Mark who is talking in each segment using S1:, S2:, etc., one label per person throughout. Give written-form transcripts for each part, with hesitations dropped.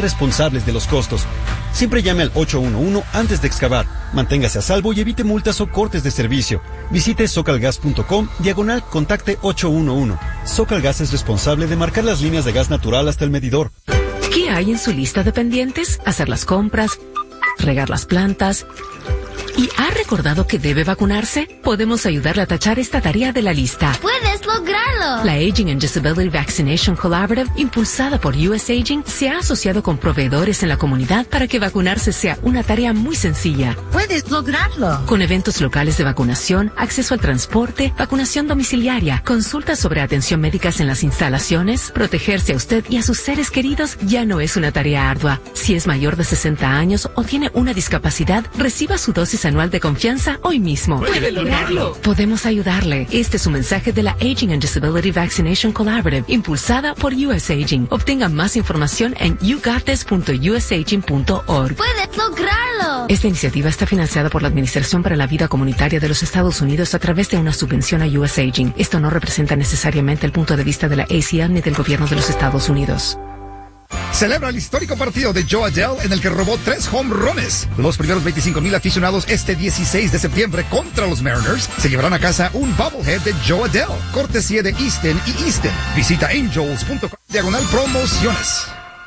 S1: responsables de los costos. Siempre llame al 811 antes de excavar. Manténgase a salvo y evite multas o cortes de servicio. Visite socalgas.com/contacte 811. Socalgas es responsable de marcar las líneas de gas natural hasta el medidor.
S2: ¿Qué hay en su lista de pendientes? Hacer las compras, regar las plantas. ¿Y ha recordado que debe vacunarse? Podemos ayudarle a tachar esta tarea de la lista.
S3: ¡Puedes lograrlo!
S2: La Aging and Disability Vaccination Collaborative, impulsada por US Aging, se ha asociado con proveedores en la comunidad para que vacunarse sea una tarea muy sencilla.
S3: ¡Puedes lograrlo!
S2: Con eventos locales de vacunación, acceso al transporte, vacunación domiciliaria, consultas sobre atención médicas en las instalaciones, protegerse a usted y a sus seres queridos ya no es una tarea ardua. Si es mayor de 60 años o tiene una discapacidad, reciba su dosis anual de confianza hoy mismo.
S3: ¡Puede lograrlo!
S2: Podemos ayudarle. Este es un mensaje de la Aging and Disability Vaccination Collaborative, impulsada por US Aging. Obtenga más información en yougottes.usaging.org.
S3: ¡Puedes lograrlo!
S2: Esta iniciativa está financiada por la Administración para la Vida Comunitaria de los Estados Unidos a través de una subvención a US Aging. Esto no representa necesariamente el punto de vista de la ACL ni del gobierno de los Estados Unidos.
S4: Celebra el histórico partido de Joe Adele en el que robó 3 home runs. Los primeros 25,000 aficionados este 16 de septiembre contra los Mariners se llevarán a casa un bobblehead de Joe Adele, cortesía de Easton y Easton. Visita angels.com/promociones.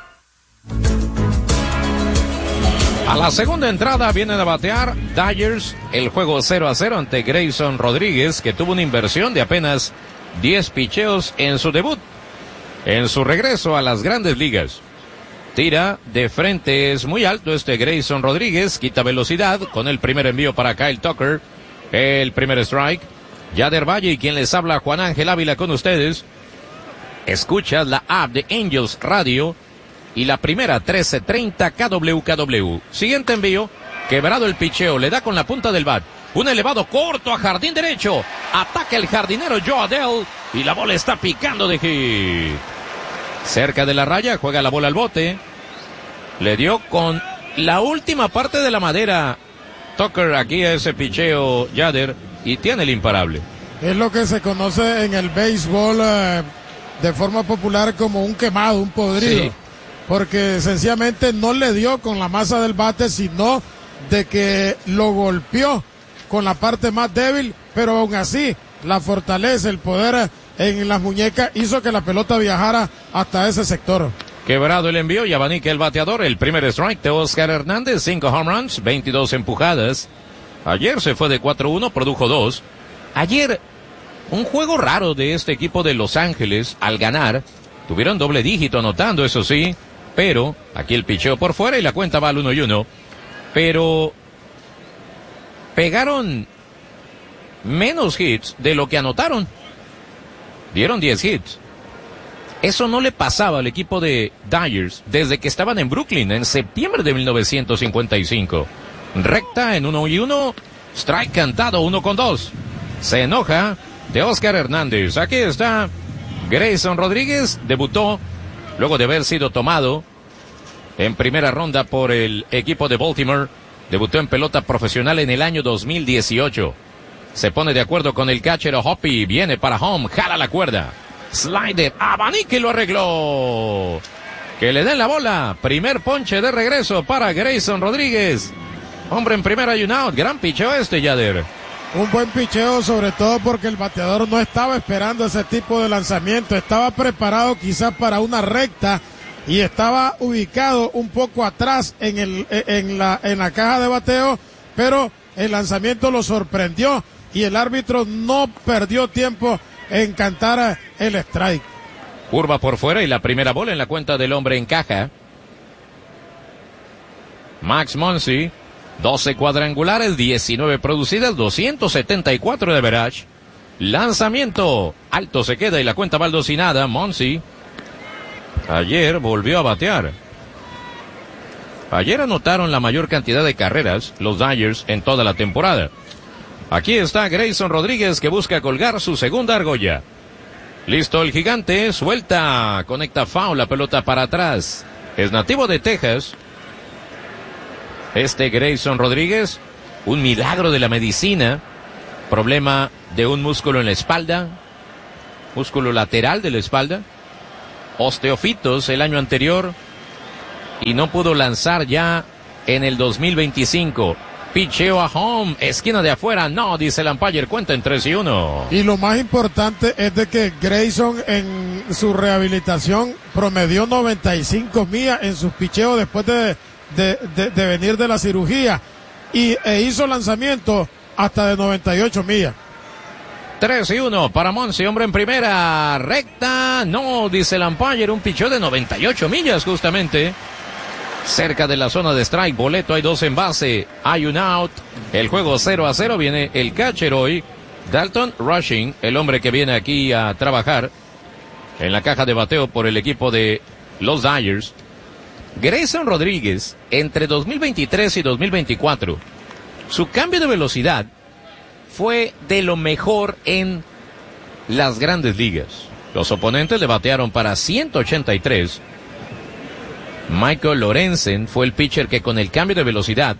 S5: A la segunda entrada vienen a batear Dodgers, el juego 0-0 ante Grayson Rodríguez, que tuvo una inversión de apenas 10 picheos en su debut. En su regreso a las grandes ligas. Tira de frente, es muy alto este Grayson Rodríguez, quita velocidad con el primer envío para Kyle Tucker. El primer strike. Yader Valle y quien les habla, Juan Ángel Ávila con ustedes. Escuchas la app de Angels Radio y la primera 1330 KWKW. Siguiente envío, quebrado el picheo, le da con la punta del bat. Un elevado corto a jardín derecho. Ataca el jardinero Joe Adele y la bola está picando de hit. Cerca de la raya, juega la bola al bote. Le dio con la última parte de la madera Tucker aquí a ese picheo Yader y tiene el imparable.
S6: Es lo que se conoce en el béisbol de forma popular como un quemado, un podrido. Sí. Porque sencillamente no le dio con la masa del bate, sino de que lo golpeó con la parte más débil, pero aún así la fortaleza, el poder en las muñecas hizo que la pelota viajara hasta ese sector.
S5: Quebrado el envío y abanica el bateador. El primer strike de Oscar Hernández, 5 home runs, 22 empujadas. Ayer se fue de 4-1, produjo 2. Ayer, un juego raro de este equipo de Los Ángeles. Al ganar, tuvieron doble dígito anotando, eso sí, pero aquí el picheo por fuera y la cuenta va al 1-1. Pero pegaron menos hits de lo que anotaron. Dieron 10 hits. Eso no le pasaba al equipo de Dodgers desde que estaban en Brooklyn en septiembre de 1955. Recta en 1-1, strike cantado 1-2. Se enoja de Oscar Hernández. Aquí está Grayson Rodríguez, debutó luego de haber sido tomado en primera ronda por el equipo de Baltimore. Debutó en pelota profesional en el año 2018. Se pone de acuerdo con el catcher Hoppy. Viene para home. Jala la cuerda. Slider. Abanique y lo arregló. Que le den la bola. Primer ponche de regreso para Grayson Rodríguez. Hombre en primera y un out. Gran picheo este, Yader.
S6: Un buen picheo, sobre todo porque el bateador no estaba esperando ese tipo de lanzamiento. Estaba preparado quizás para una recta y estaba ubicado un poco atrás en la caja de bateo, pero el lanzamiento lo sorprendió y el árbitro no perdió tiempo en cantar el strike.
S5: Curva por fuera y la primera bola en la cuenta del hombre en caja. Max Muncy, 12 cuadrangulares, 19 producidas, 274 de average. Lanzamiento alto, se queda y la cuenta va al 2 y nada. Muncy ayer volvió a batear. Ayer anotaron la mayor cantidad de carreras los Dodgers en toda la temporada. Aquí está Grayson Rodríguez que busca colgar su segunda argolla. Listo el gigante, suelta, conecta foul, la pelota para atrás. Es nativo de Texas. Este Grayson Rodríguez, un milagro de la medicina. Problema de un músculo en la espalda, músculo lateral de la espalda. Osteofitos el año anterior. y no pudo lanzar ya en el 2025. Picheo a home, esquina de afuera, no, dice el umpire, cuenta en 3-1.
S6: Y lo más importante es de que Grayson en su rehabilitación promedió 95 millas en sus picheos después de venir de la cirugía e hizo lanzamiento hasta de 98 millas.
S5: 3-1 para Monsi, hombre en primera, recta, no, dice el umpire, un picheo de 98 millas justamente. Cerca de la zona de strike, boleto, hay 2 en base, hay un out, el juego 0-0, viene el catcher hoy, Dalton Rushing, el hombre que viene aquí a trabajar en la caja de bateo por el equipo de los Dodgers. Grayson Rodríguez, entre 2023 y 2024, su cambio de velocidad fue de lo mejor en las grandes ligas. Los oponentes le batearon para 183. Michael Lorenzen fue el pitcher que con el cambio de velocidad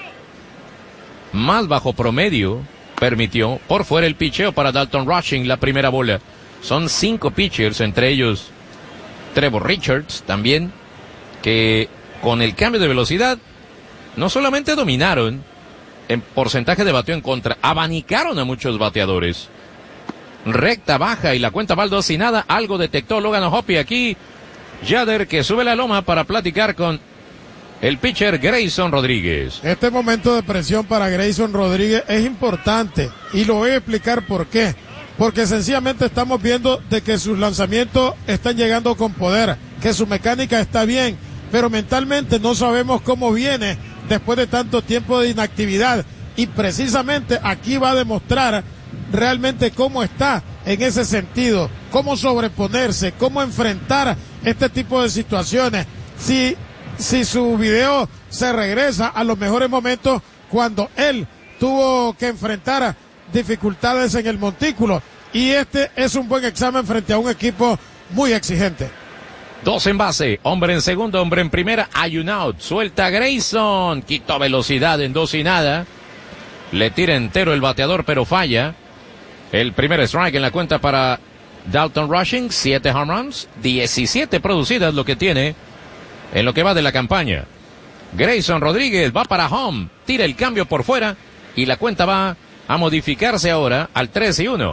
S5: más bajo promedio permitió por fuera el picheo para Dalton Rushing, la primera bola. Son 5 pitchers, entre ellos Trevor Richards también, que con el cambio de velocidad no solamente dominaron en porcentaje de bateo en contra, abanicaron a muchos bateadores. Recta baja y la cuenta va al 2-0, algo detectó Logan O'Hoppe aquí. Yader, que sube la loma para platicar con el pitcher Grayson Rodríguez.
S6: Este momento de presión para Grayson Rodríguez es importante y lo voy a explicar por qué. Porque sencillamente estamos viendo de que sus lanzamientos están llegando con poder, que su mecánica está bien, pero mentalmente no sabemos cómo viene después de tanto tiempo de inactividad. Y precisamente aquí va a demostrar realmente cómo está en ese sentido, cómo sobreponerse, cómo enfrentar este tipo de situaciones. Si su video se regresa a los mejores momentos cuando él tuvo que enfrentar dificultades en el montículo, y este es un buen examen frente a un equipo muy exigente.
S5: 2 en base, hombre en segundo, hombre en primera, hay un out, suelta Grayson, quitó velocidad en 2-0, le tira entero el bateador pero falla. El primer strike en la cuenta para Dalton Rushing, 7 home runs, 17 producidas lo que tiene en lo que va de la campaña. Grayson Rodríguez va para home, tira el cambio por fuera y la cuenta va a modificarse ahora al 3-1.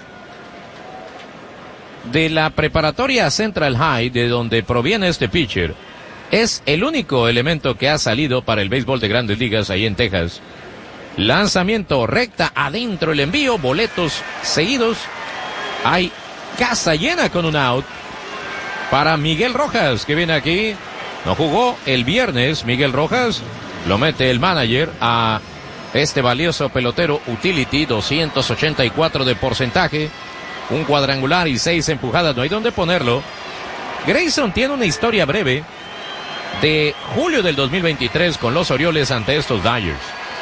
S5: De la preparatoria Central High, de donde proviene este pitcher, es el único elemento que ha salido para el béisbol de Grandes Ligas ahí en Texas. Lanzamiento recta adentro, el envío, boletos seguidos. Hay casa llena con un out para Miguel Rojas, que viene aquí. No jugó el viernes Miguel Rojas. Lo mete el manager a este valioso pelotero utility, 284 de porcentaje. Un cuadrangular y 6 empujadas, no hay dónde ponerlo. Grayson tiene una historia breve de julio del 2023 con los Orioles ante estos Dodgers.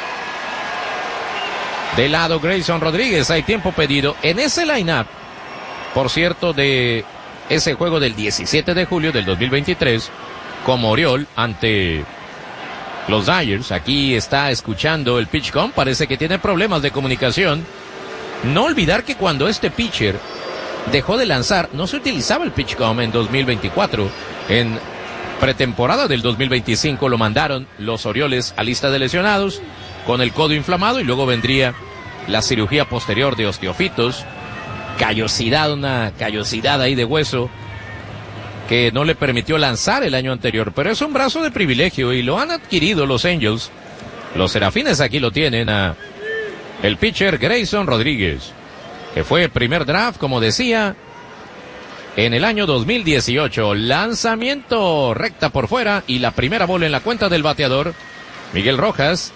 S5: De lado Grayson Rodríguez, hay tiempo pedido en ese line-up, por cierto, de ese juego del 17 de julio del 2023, como Oriol ante los Dodgers. Aquí está escuchando el PitchCom, parece que tiene problemas de comunicación. No olvidar que cuando este pitcher dejó de lanzar, no se utilizaba el PitchCom en 2024. En pretemporada del 2025 lo mandaron los Orioles a lista de lesionados con el codo inflamado y luego vendría la cirugía posterior de osteofitos, callosidad, una callosidad ahí de hueso que no le permitió lanzar el año anterior, pero es un brazo de privilegio y lo han adquirido los Angels. Los Serafines aquí lo tienen a el pitcher Grayson Rodríguez, que fue primer draft, como decía, en el año 2018. Lanzamiento recta por fuera y la primera bola en la cuenta del bateador Miguel Rojas,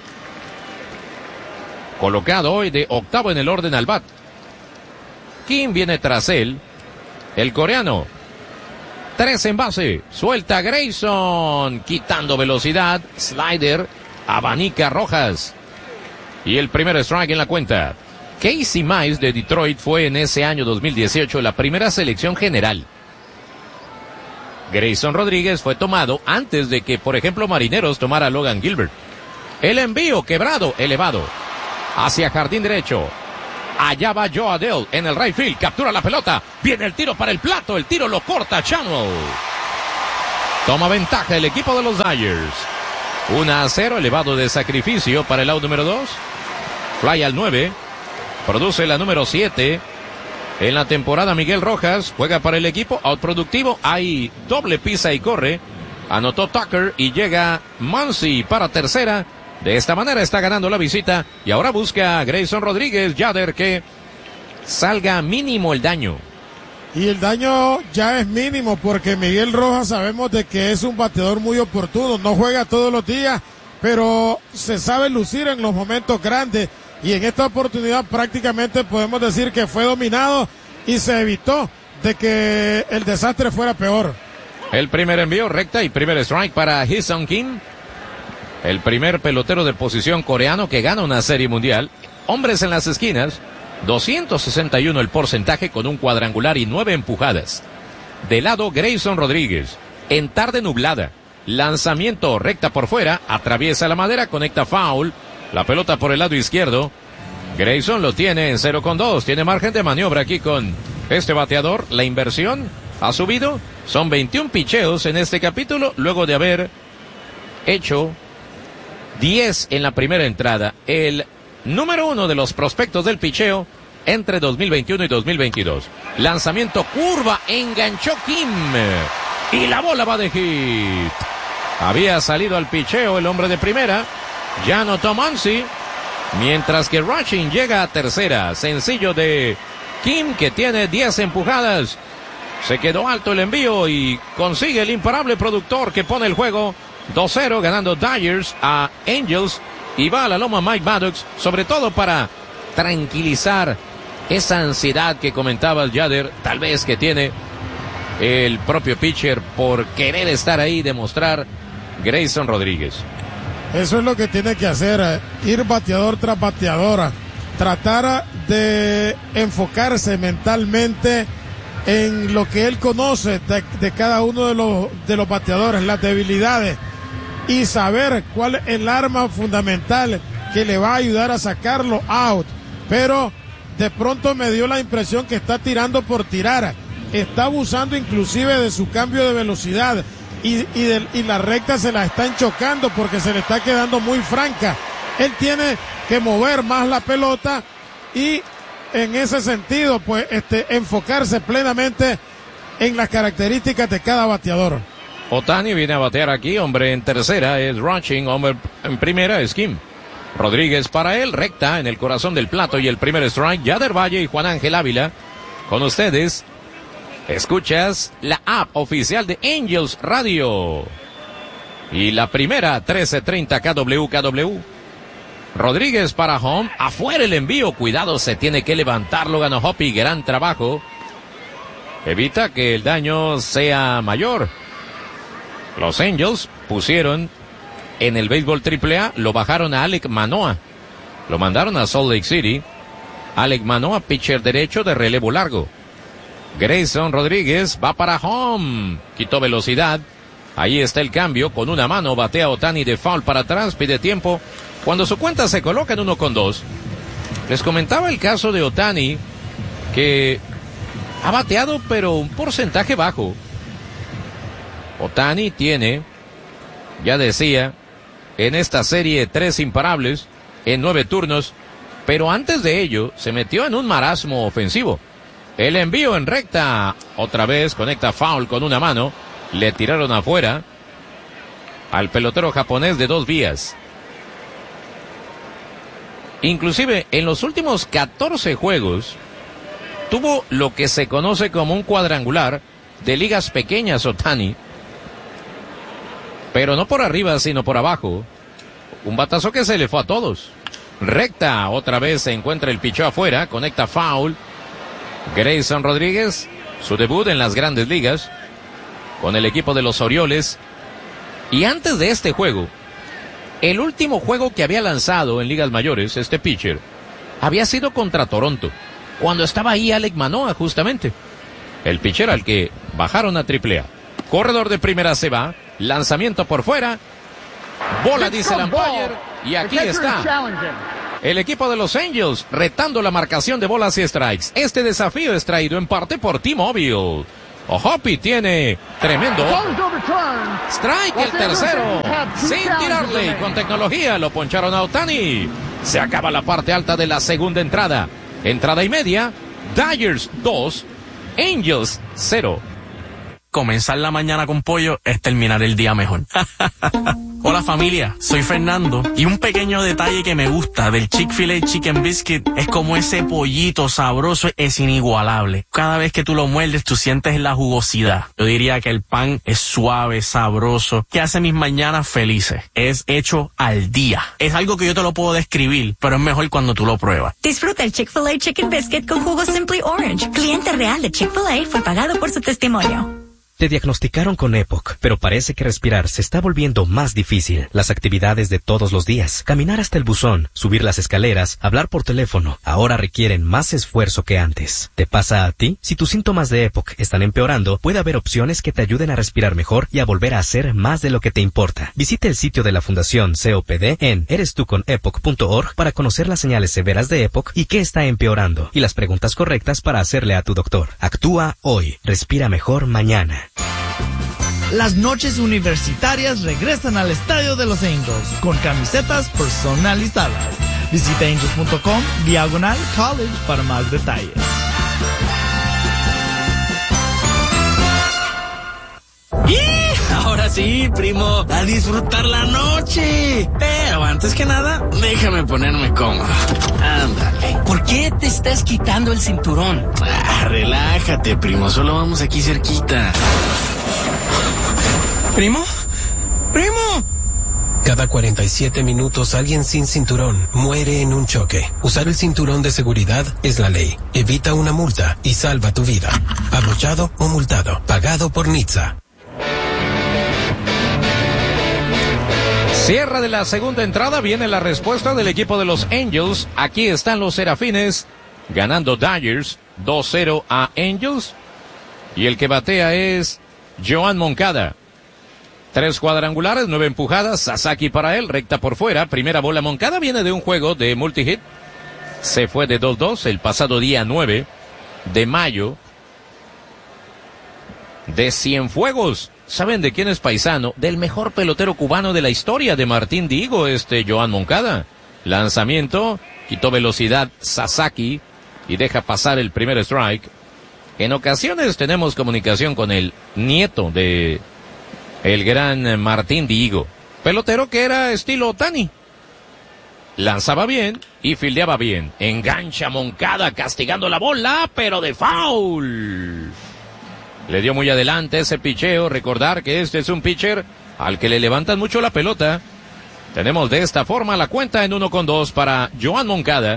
S5: colocado hoy de octavo en el orden al bat. Kim viene tras él, el coreano. 3 en base, suelta Grayson, quitando velocidad, slider, abanica Rojas. Y el primer strike en la cuenta. Casey Mize de Detroit fue en ese año 2018 la primera selección general. Grayson Rodríguez fue tomado antes de que, por ejemplo, Marineros tomara a Logan Gilbert. El envío quebrado, elevado, hacia jardín derecho. Allá va Joe Adell en el right field, captura la pelota, viene el tiro para el plato, el tiro lo corta Chanwell. Toma ventaja el equipo de los Dodgers. 1-0, elevado de sacrificio para el out número 2. Fly al 9. Produce la número 7. En la temporada Miguel Rojas juega para el equipo. Out productivo. Hay doble pisa y corre. Anotó Tucker y llega Muncy para tercera. De esta manera está ganando la visita. Y ahora busca a Grayson Rodríguez. Yader, que salga mínimo el daño.
S6: Y el daño ya es mínimo porque Miguel Rojas sabemos de que es un bateador muy oportuno. No juega todos los días, pero se sabe lucir en los momentos grandes. Y en esta oportunidad prácticamente podemos decir que fue dominado y se evitó de que el desastre fuera peor.
S5: El primer envío recta y primer strike para Hee-Sung Kim. El primer pelotero de posición coreano que gana una serie mundial. Hombres en las esquinas. 261 el porcentaje con un cuadrangular y 9 empujadas. De lado Grayson Rodríguez. En tarde nublada. Lanzamiento recta por fuera. Atraviesa la madera. Conecta foul. La pelota por el lado izquierdo. Grayson lo tiene en 0-2. Tiene margen de maniobra aquí con este bateador. La inversión ha subido. Son 21 picheos en este capítulo. Luego de haber hecho 10 en la primera entrada. El número 1 de los prospectos del picheo entre 2021 y 2022. Lanzamiento curva, enganchó Kim. Y la bola va de hit. Había salido al picheo el hombre de primera. Ya anotó Muncy. Mientras que Rushing llega a tercera. Sencillo de Kim, que tiene 10 empujadas. Se quedó alto el envío y consigue el imparable productor que pone el juego 2-0, ganando Dodgers a Angels. Y va a la loma Mike Maddox, sobre todo para tranquilizar esa ansiedad que comentaba Yader, tal vez que tiene el propio pitcher por querer estar ahí y demostrar Grayson Rodríguez.
S6: Eso es lo que tiene que hacer, ir bateador tras bateadora, tratar de enfocarse mentalmente en lo que él conoce de cada uno de los bateadores, las debilidades, y saber cuál es el arma fundamental que le va a ayudar a sacarlo out. Pero de pronto me dio la impresión que está tirando por tirar, está abusando inclusive de su cambio de velocidad y la recta se la están chocando porque se le está quedando muy franca. Él tiene que mover más la pelota y en ese sentido pues enfocarse plenamente en las características de cada bateador.
S5: Ohtani viene a batear aquí, hombre en tercera es Rushing, hombre en primera es Kim. Rodríguez para él, recta en el corazón del plato y el primer strike. Yader Valle y Juan Ángel Ávila con ustedes. Escuchas la app oficial de Angels Radio. Y la primera, 1330 KW. Rodríguez para home, afuera el envío, cuidado, se tiene que levantarlo, ganó Hoppy, gran trabajo. Evita que el daño sea mayor. Los Angels pusieron en el béisbol AAA, lo bajaron a Alek Manoah. Lo mandaron a Salt Lake City. Alek Manoah, pitcher derecho de relevo largo. Grayson Rodríguez va para home. Quitó velocidad. Ahí está el cambio. Con una mano batea Ohtani de foul para atrás. Pide tiempo. Cuando su cuenta se coloca en 1-2. Les comentaba el caso de Ohtani, que ha bateado pero un porcentaje bajo. Ohtani tiene, ya decía, en esta serie 3 imparables en 9 turnos, pero antes de ello se metió en un marasmo ofensivo. El envío en recta, otra vez conecta foul con una mano, le tiraron afuera al pelotero japonés de 2 vías. Inclusive en los últimos 14 juegos tuvo lo que se conoce como un cuadrangular de ligas pequeñas Ohtani, pero no por arriba sino por abajo. Un batazo que se le fue a todos. Recta, otra vez se encuentra el pichó afuera, conecta foul. Grayson Rodríguez, su debut en las grandes ligas con el equipo de los Orioles. Y antes de este juego, el último juego que había lanzado en ligas mayores, este pitcher, había sido contra Toronto, cuando estaba ahí Alek Manoah justamente. El pitcher al que bajaron a AAA. Corredor de primera se va, lanzamiento por fuera, bola dice el umpire, y aquí está el equipo de los Angels retando la marcación de bolas y strikes. Este desafío es traído en parte por T-Mobile. Ohopi tiene tremendo strike, el tercero, sin tirarle, y con tecnología lo poncharon a Ohtani. Se acaba la parte alta de la segunda entrada. Entrada y media, Dodgers 2, Angels 0.
S7: Comenzar la mañana con pollo es terminar el día mejor. Hola familia, soy Fernando y un pequeño detalle que me gusta del Chick-fil-A Chicken Biscuit es como ese pollito sabroso es inigualable. Cada vez que tú lo muerdes tú sientes la jugosidad. Yo diría que el pan es suave, sabroso, que hace mis mañanas felices. Es hecho al día. Es algo que yo te lo puedo describir, pero es mejor cuando tú lo pruebas.
S8: Disfruta el Chick-fil-A Chicken Biscuit con jugo Simply Orange. Cliente real de Chick-fil-A fue pagado por su testimonio.
S9: Te diagnosticaron con EPOC, pero parece que respirar se está volviendo más difícil. Las actividades de todos los días, caminar hasta el buzón, subir las escaleras, hablar por teléfono, ahora requieren más esfuerzo que antes. ¿Te pasa a ti? Si tus síntomas de EPOC están empeorando, puede haber opciones que te ayuden a respirar mejor y a volver a hacer más de lo que te importa. Visita el sitio de la Fundación COPD en erestuconepoc.org para conocer las señales severas de EPOC y qué está empeorando, y las preguntas correctas para hacerle a tu doctor. Actúa hoy. Respira mejor mañana.
S10: Las noches universitarias regresan al estadio de los Angels con camisetas personalizadas. Visita angels.com/college para más detalles.
S7: ¡Y! Ahora sí, primo, a disfrutar la noche. Pero antes que nada, déjame ponerme cómodo. Ándale.
S11: ¿Por qué te estás quitando el cinturón?
S7: Relájate, primo, solo vamos aquí cerquita.
S11: ¿Primo? ¡Primo!
S12: Cada 47 minutos alguien sin cinturón muere en un choque. Usar el cinturón de seguridad es la ley. Evita una multa y salva tu vida. Abrochado o multado. Pagado por NHTSA.
S5: Cierra de la segunda entrada, viene la respuesta del equipo de los Angels. Aquí están los Serafines, ganando Dodgers 2-0 a Angels. Y el que batea es Yoán Moncada. 3 cuadrangulares, 9 empujadas, Sasaki para él, recta por fuera, primera bola. Moncada viene de un juego de multi-hit. Se fue de 2-2 el pasado día 9 de mayo de Cienfuegos. ¿Saben de quién es paisano? Del mejor pelotero cubano de la historia, de Martín Digo, Yoán Moncada. Lanzamiento, quitó velocidad Sasaki y deja pasar el primer strike. En ocasiones tenemos comunicación con el nieto de el gran Martín Digo, pelotero que era estilo Ohtani. Lanzaba bien y fildeaba bien. Engancha Moncada castigando la bola, pero de foul. Le dio muy adelante ese picheo. Recordar que este es un pitcher al que le levantan mucho la pelota. Tenemos de esta forma la cuenta en 1-2 para Yoán Moncada.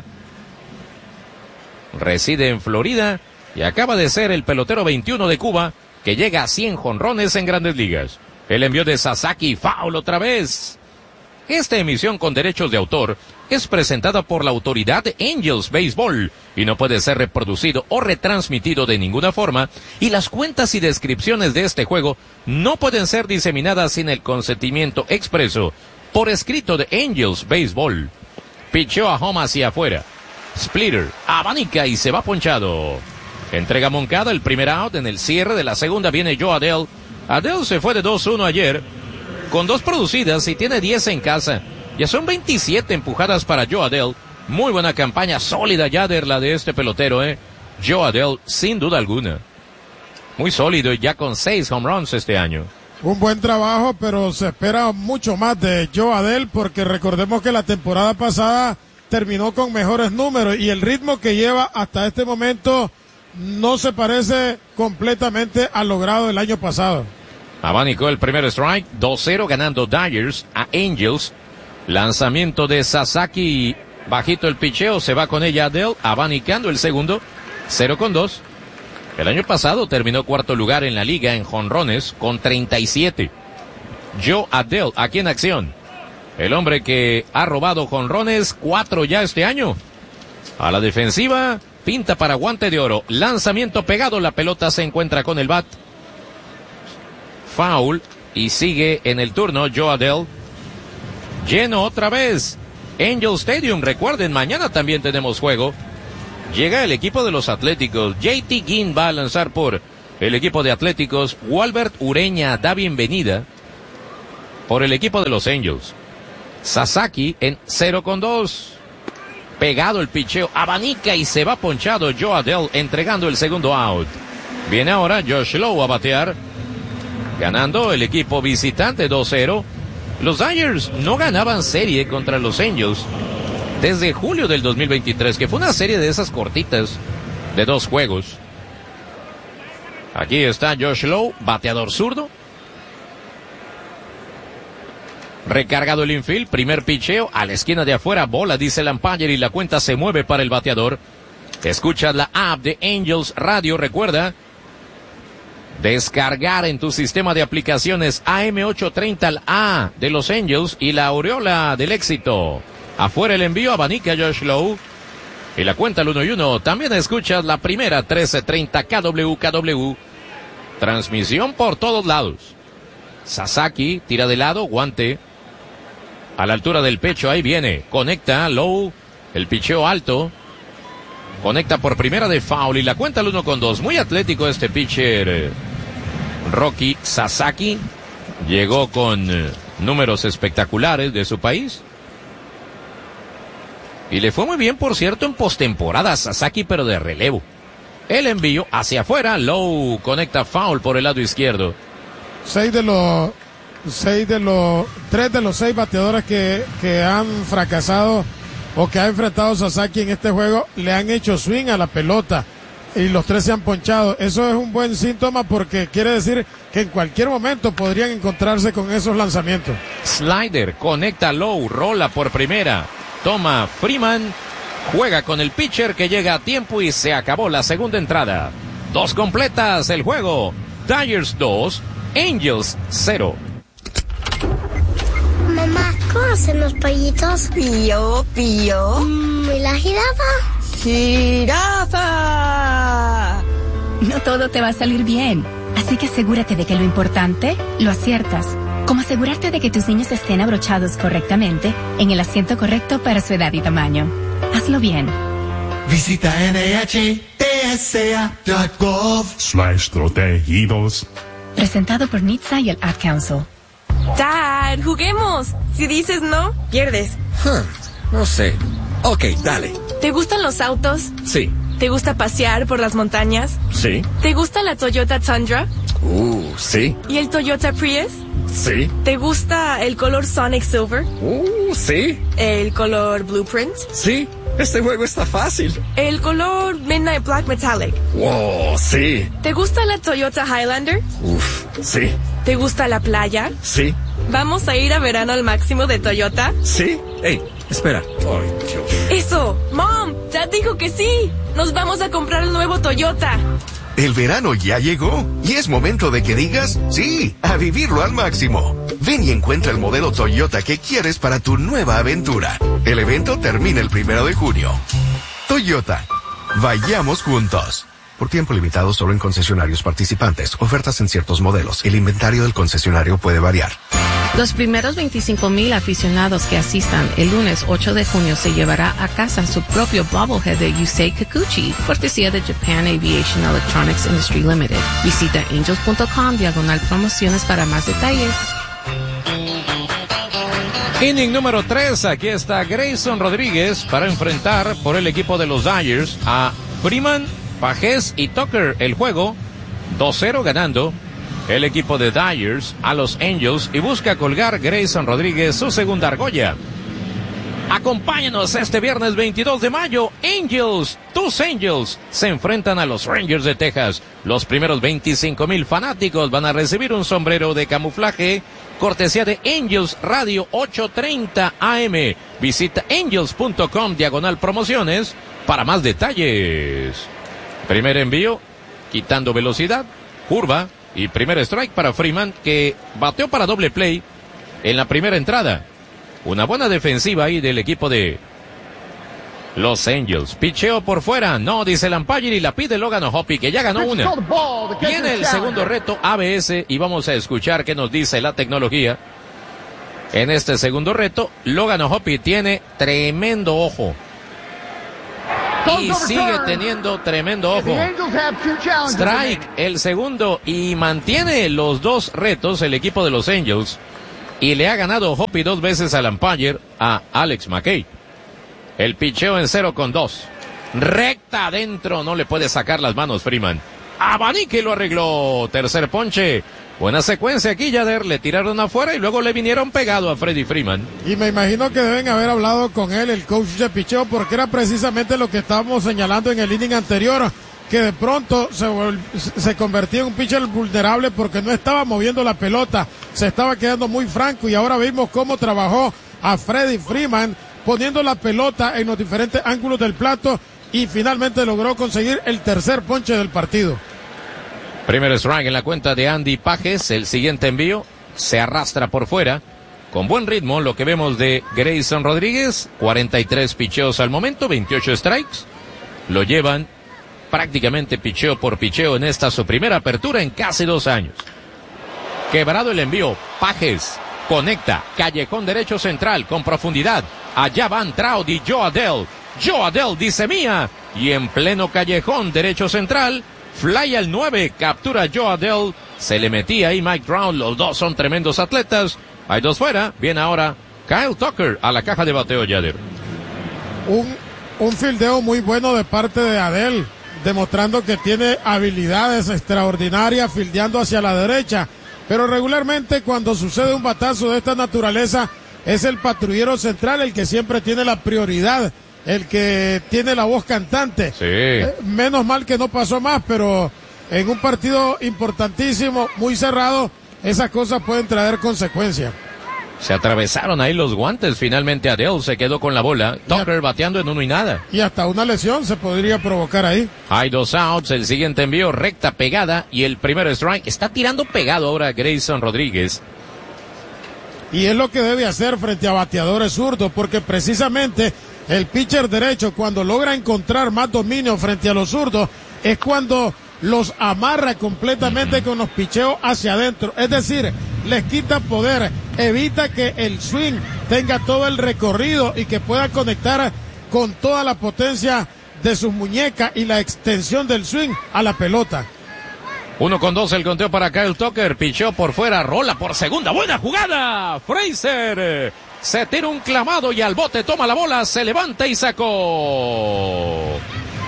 S5: Reside en Florida y acaba de ser el pelotero 21 de Cuba que llega a 100 jonrones en Grandes Ligas. El envío de Sasaki, foul otra vez. Esta emisión con derechos de autor es presentada por la autoridad de Angels Baseball y no puede ser reproducido o retransmitido de ninguna forma, y las cuentas y descripciones de este juego no pueden ser diseminadas sin el consentimiento expreso por escrito de Angels Baseball. Picheó a home hacia afuera. Splitter, abanica y se va ponchado. Entrega Moncada el primer out. En el cierre de la segunda viene Joe Adell. Adell se fue de 2-1 ayer con 2 producidas y tiene 10 en casa. Ya son 27 empujadas para Joe Adell. Muy buena campaña, sólida ya de la de este pelotero, Joe Adell, sin duda alguna. Muy sólido y ya con 6 home runs este año.
S6: Un buen trabajo, pero se espera mucho más de Joe Adell, porque recordemos que la temporada pasada terminó con mejores números y el ritmo que lleva hasta este momento no se parece completamente al logrado el año pasado.
S5: Abanicó el primer strike, 2-0 ganando Dodgers a Angels. Lanzamiento de Sasaki, bajito el picheo, se va con ella Adell, abanicando el segundo, 0-2. El año pasado terminó cuarto lugar en la liga en jonrones con 37. Joe Adell, aquí en acción. El hombre que ha robado jonrones, 4 ya este año. A la defensiva, pinta para guante de oro. Lanzamiento pegado, la pelota se encuentra con el bat. Foul y sigue en el turno Joe Adell. Lleno otra vez Angel Stadium. Recuerden, mañana también tenemos juego. Llega el equipo de los Atléticos. JT Ginn va a lanzar por El equipo de Atléticos, Walbert Ureña da bienvenida por el equipo de los Angels. Sasaki en 0-2. Pegado el picheo, abanica y se va ponchado Joe Adell entregando el segundo out. Viene ahora Josh Lowe a batear, ganando el equipo visitante 2-0. Los Dodgers no ganaban serie contra los Angels desde julio del 2023, que fue una serie de esas cortitas de 2 juegos. Aquí está Josh Lowe, bateador zurdo. Recargado el infield, primer picheo a la esquina de afuera, bola, dice el umpire, y la cuenta se mueve para el bateador. Escuchas la app de Angels Radio, recuerda descargar en tu sistema de aplicaciones AM830 al A de los Angels y la aureola del éxito. Afuera el envío, abanica Josh Lowe y la cuenta al 1-1. También escuchas la primera 1330 KWKW. Transmisión por todos lados. Sasaki tira de lado, guante a la altura del pecho, ahí viene, conecta Lowe, el picheo alto, conecta por primera de foul y la cuenta al 1-2. Muy atlético este pitcher Roki Sasaki, llegó con números espectaculares de su país y le fue muy bien, por cierto, en postemporada a Sasaki, pero de relevo. El envío hacia afuera, Lowe conecta foul por el lado izquierdo.
S6: 3 de los 6 bateadores que han fracasado o que ha enfrentado Sasaki en este juego le han hecho swing a la pelota y los 3 se han ponchado. Eso es un buen síntoma porque quiere decir que en cualquier momento podrían encontrarse con esos lanzamientos.
S5: Slider, conecta Lowe, rola por primera, toma Freeman, juega con el pitcher que llega a tiempo y se acabó la segunda entrada. 2 completas el juego. Dodgers 2, Angels 0.
S3: Mamá, ¿cómo hacen los pollitos?
S8: Pío, pío.
S3: ¿Y la jirafa?
S8: ¡Jirafa!
S13: No todo te va a salir bien, así que asegúrate de que lo importante lo aciertas. Como asegurarte de que tus niños estén abrochados correctamente en el asiento correcto para su edad y tamaño. Hazlo bien.
S14: Visita NHTSA.gov/protegidos.
S13: Presentado por NHTSA y el Ad Council.
S15: Dad, juguemos. Si dices no, pierdes.
S16: No sé. Ok, dale.
S15: ¿Te gustan los autos?
S16: Sí.
S15: ¿Te gusta pasear por las montañas?
S16: Sí.
S15: ¿Te gusta la Toyota Tundra?
S16: Sí.
S15: ¿Y el Toyota Prius?
S16: Sí.
S15: ¿Te gusta el color Sonic Silver?
S16: Sí.
S15: ¿El color Blueprint?
S16: Sí. Este juego está fácil.
S15: ¿El color Midnight Black Metallic?
S16: Wow, sí.
S15: ¿Te gusta la Toyota Highlander?
S16: Sí.
S15: ¿Te gusta la playa?
S16: Sí.
S15: ¿Vamos a ir a verano al máximo de Toyota?
S16: Sí. Hey, espera. Ay, Dios.
S15: ¡Eso! ¡Mom! Dad dijo que sí. Nos vamos a comprar el nuevo Toyota.
S17: El verano ya llegó y es momento de que digas sí, a vivirlo al máximo. Ven y encuentra el modelo Toyota que quieres para tu nueva aventura. El evento termina el 1 de junio. Toyota, vayamos juntos. Por tiempo limitado solo en concesionarios participantes. Ofertas en ciertos modelos. El inventario del concesionario puede variar.
S18: Los primeros 25,000 aficionados que asistan el lunes 8 de junio se llevará a casa su propio bobblehead de Yusei Kikuchi, cortesía de Japan Aviation Electronics Industry Limited. Visita angels.com/promociones para más detalles.
S5: Inning número 3, aquí está Grayson Rodríguez para enfrentar por el equipo de los Dodgers a Freeman, Pajés y Tucker. El juego 2-0 ganando el equipo de Dodgers a los Angels y busca colgar Grayson Rodríguez su segunda argolla. Acompáñanos este viernes 22 de mayo. Tus Angels se enfrentan a los Rangers de Texas. Los primeros 25,000 fanáticos van a recibir un sombrero de camuflaje, cortesía de Angels Radio 830 AM. Visita angels.com/promociones para más detalles. Primer envío, quitando velocidad, curva y primer strike para Freeman, que bateó para doble play en la primera entrada. Una buena defensiva ahí del equipo de los Angels. Picheo por fuera, no, dice el umpire y la pide Logan O'Hoppe, que ya ganó una. Viene el segundo reto ABS y vamos a escuchar qué nos dice la tecnología. En este segundo reto, Logan O'Hoppe tiene tremendo ojo. y sigue teniendo tremendo ojo. Strike, el segundo, y mantiene los dos retos el equipo de los Angels. Y le ha ganado Hoppy 2 veces al umpire a Alex McKay. El picheo en 0-2. Recta adentro, no le puede sacar las manos Freeman. Abanique lo arregló. Tercer ponche. Buena secuencia aquí, Yader. Le tiraron afuera y luego le vinieron pegado a Freddie Freeman.
S6: Y me imagino que deben haber hablado con él, el coach de picheo, porque era precisamente lo que estábamos señalando en el inning anterior, que de pronto se convertía en un pitcher vulnerable porque no estaba moviendo la pelota, se estaba quedando muy franco, y ahora vimos cómo trabajó a Freddie Freeman poniendo la pelota en los diferentes ángulos del plato y finalmente logró conseguir el tercer ponche del partido.
S5: Primer strike en la cuenta de Andy Pages. El siguiente envío se arrastra por fuera. Con buen ritmo lo que vemos de Grayson Rodríguez. 43 picheos al momento, 28 strikes. Lo llevan prácticamente picheo por picheo en esta su primera apertura en casi 2 años. Quebrado el envío. Pages conecta. Callejón derecho central con profundidad. Allá van Trout y Joe Adell. Joe Adell dice mía. Y en pleno callejón derecho central, fly al 9, captura Joe Adell, se le metía ahí Mike Trout, los dos son tremendos atletas, hay dos fuera, viene ahora Kyle Tucker a la caja de bateo, Yader.
S6: Un fildeo muy bueno de parte de Adell, demostrando que tiene habilidades extraordinarias fildeando hacia la derecha, pero regularmente cuando sucede un batazo de esta naturaleza, es el patrullero central el que siempre tiene la prioridad, el que tiene la voz cantante.
S5: Sí.
S6: Menos mal que no pasó más, pero en un partido importantísimo, muy cerrado, esas cosas pueden traer consecuencias.
S5: Se atravesaron ahí los guantes, finalmente Adell se quedó con la bola, Tucker bateando en 1-0.
S6: Y hasta una lesión se podría provocar ahí.
S5: Hay 2 outs, el siguiente envío recta pegada y el primer strike. Está tirando pegado ahora Grayson Rodríguez.
S6: Y es lo que debe hacer frente a bateadores zurdos, porque precisamente el pitcher derecho, cuando logra encontrar más dominio frente a los zurdos, es cuando los amarra completamente con los picheos hacia adentro. Es decir, les quita poder, evita que el swing tenga todo el recorrido y que pueda conectar con toda la potencia de sus muñecas y la extensión del swing a la pelota.
S5: 1-2 el conteo para Kyle Tucker, picheó por fuera, rola por segunda, buena jugada, Frazier se tira un clavado y al bote toma la bola, se levanta y sacó.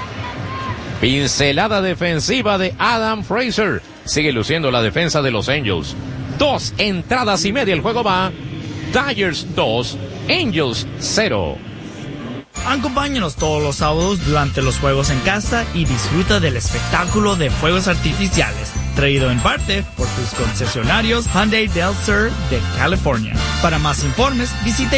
S5: Pincelada defensiva de Adam Frazier, sigue luciendo la defensa de los Angels. 2 entradas y media, el juego va Dodgers 2, Angels 0.
S10: Acompáñanos todos los sábados durante los juegos en casa y disfruta del espectáculo de fuegos artificiales, traído en parte por tus concesionarios Hyundai Del Sur de California. Para más informes, visita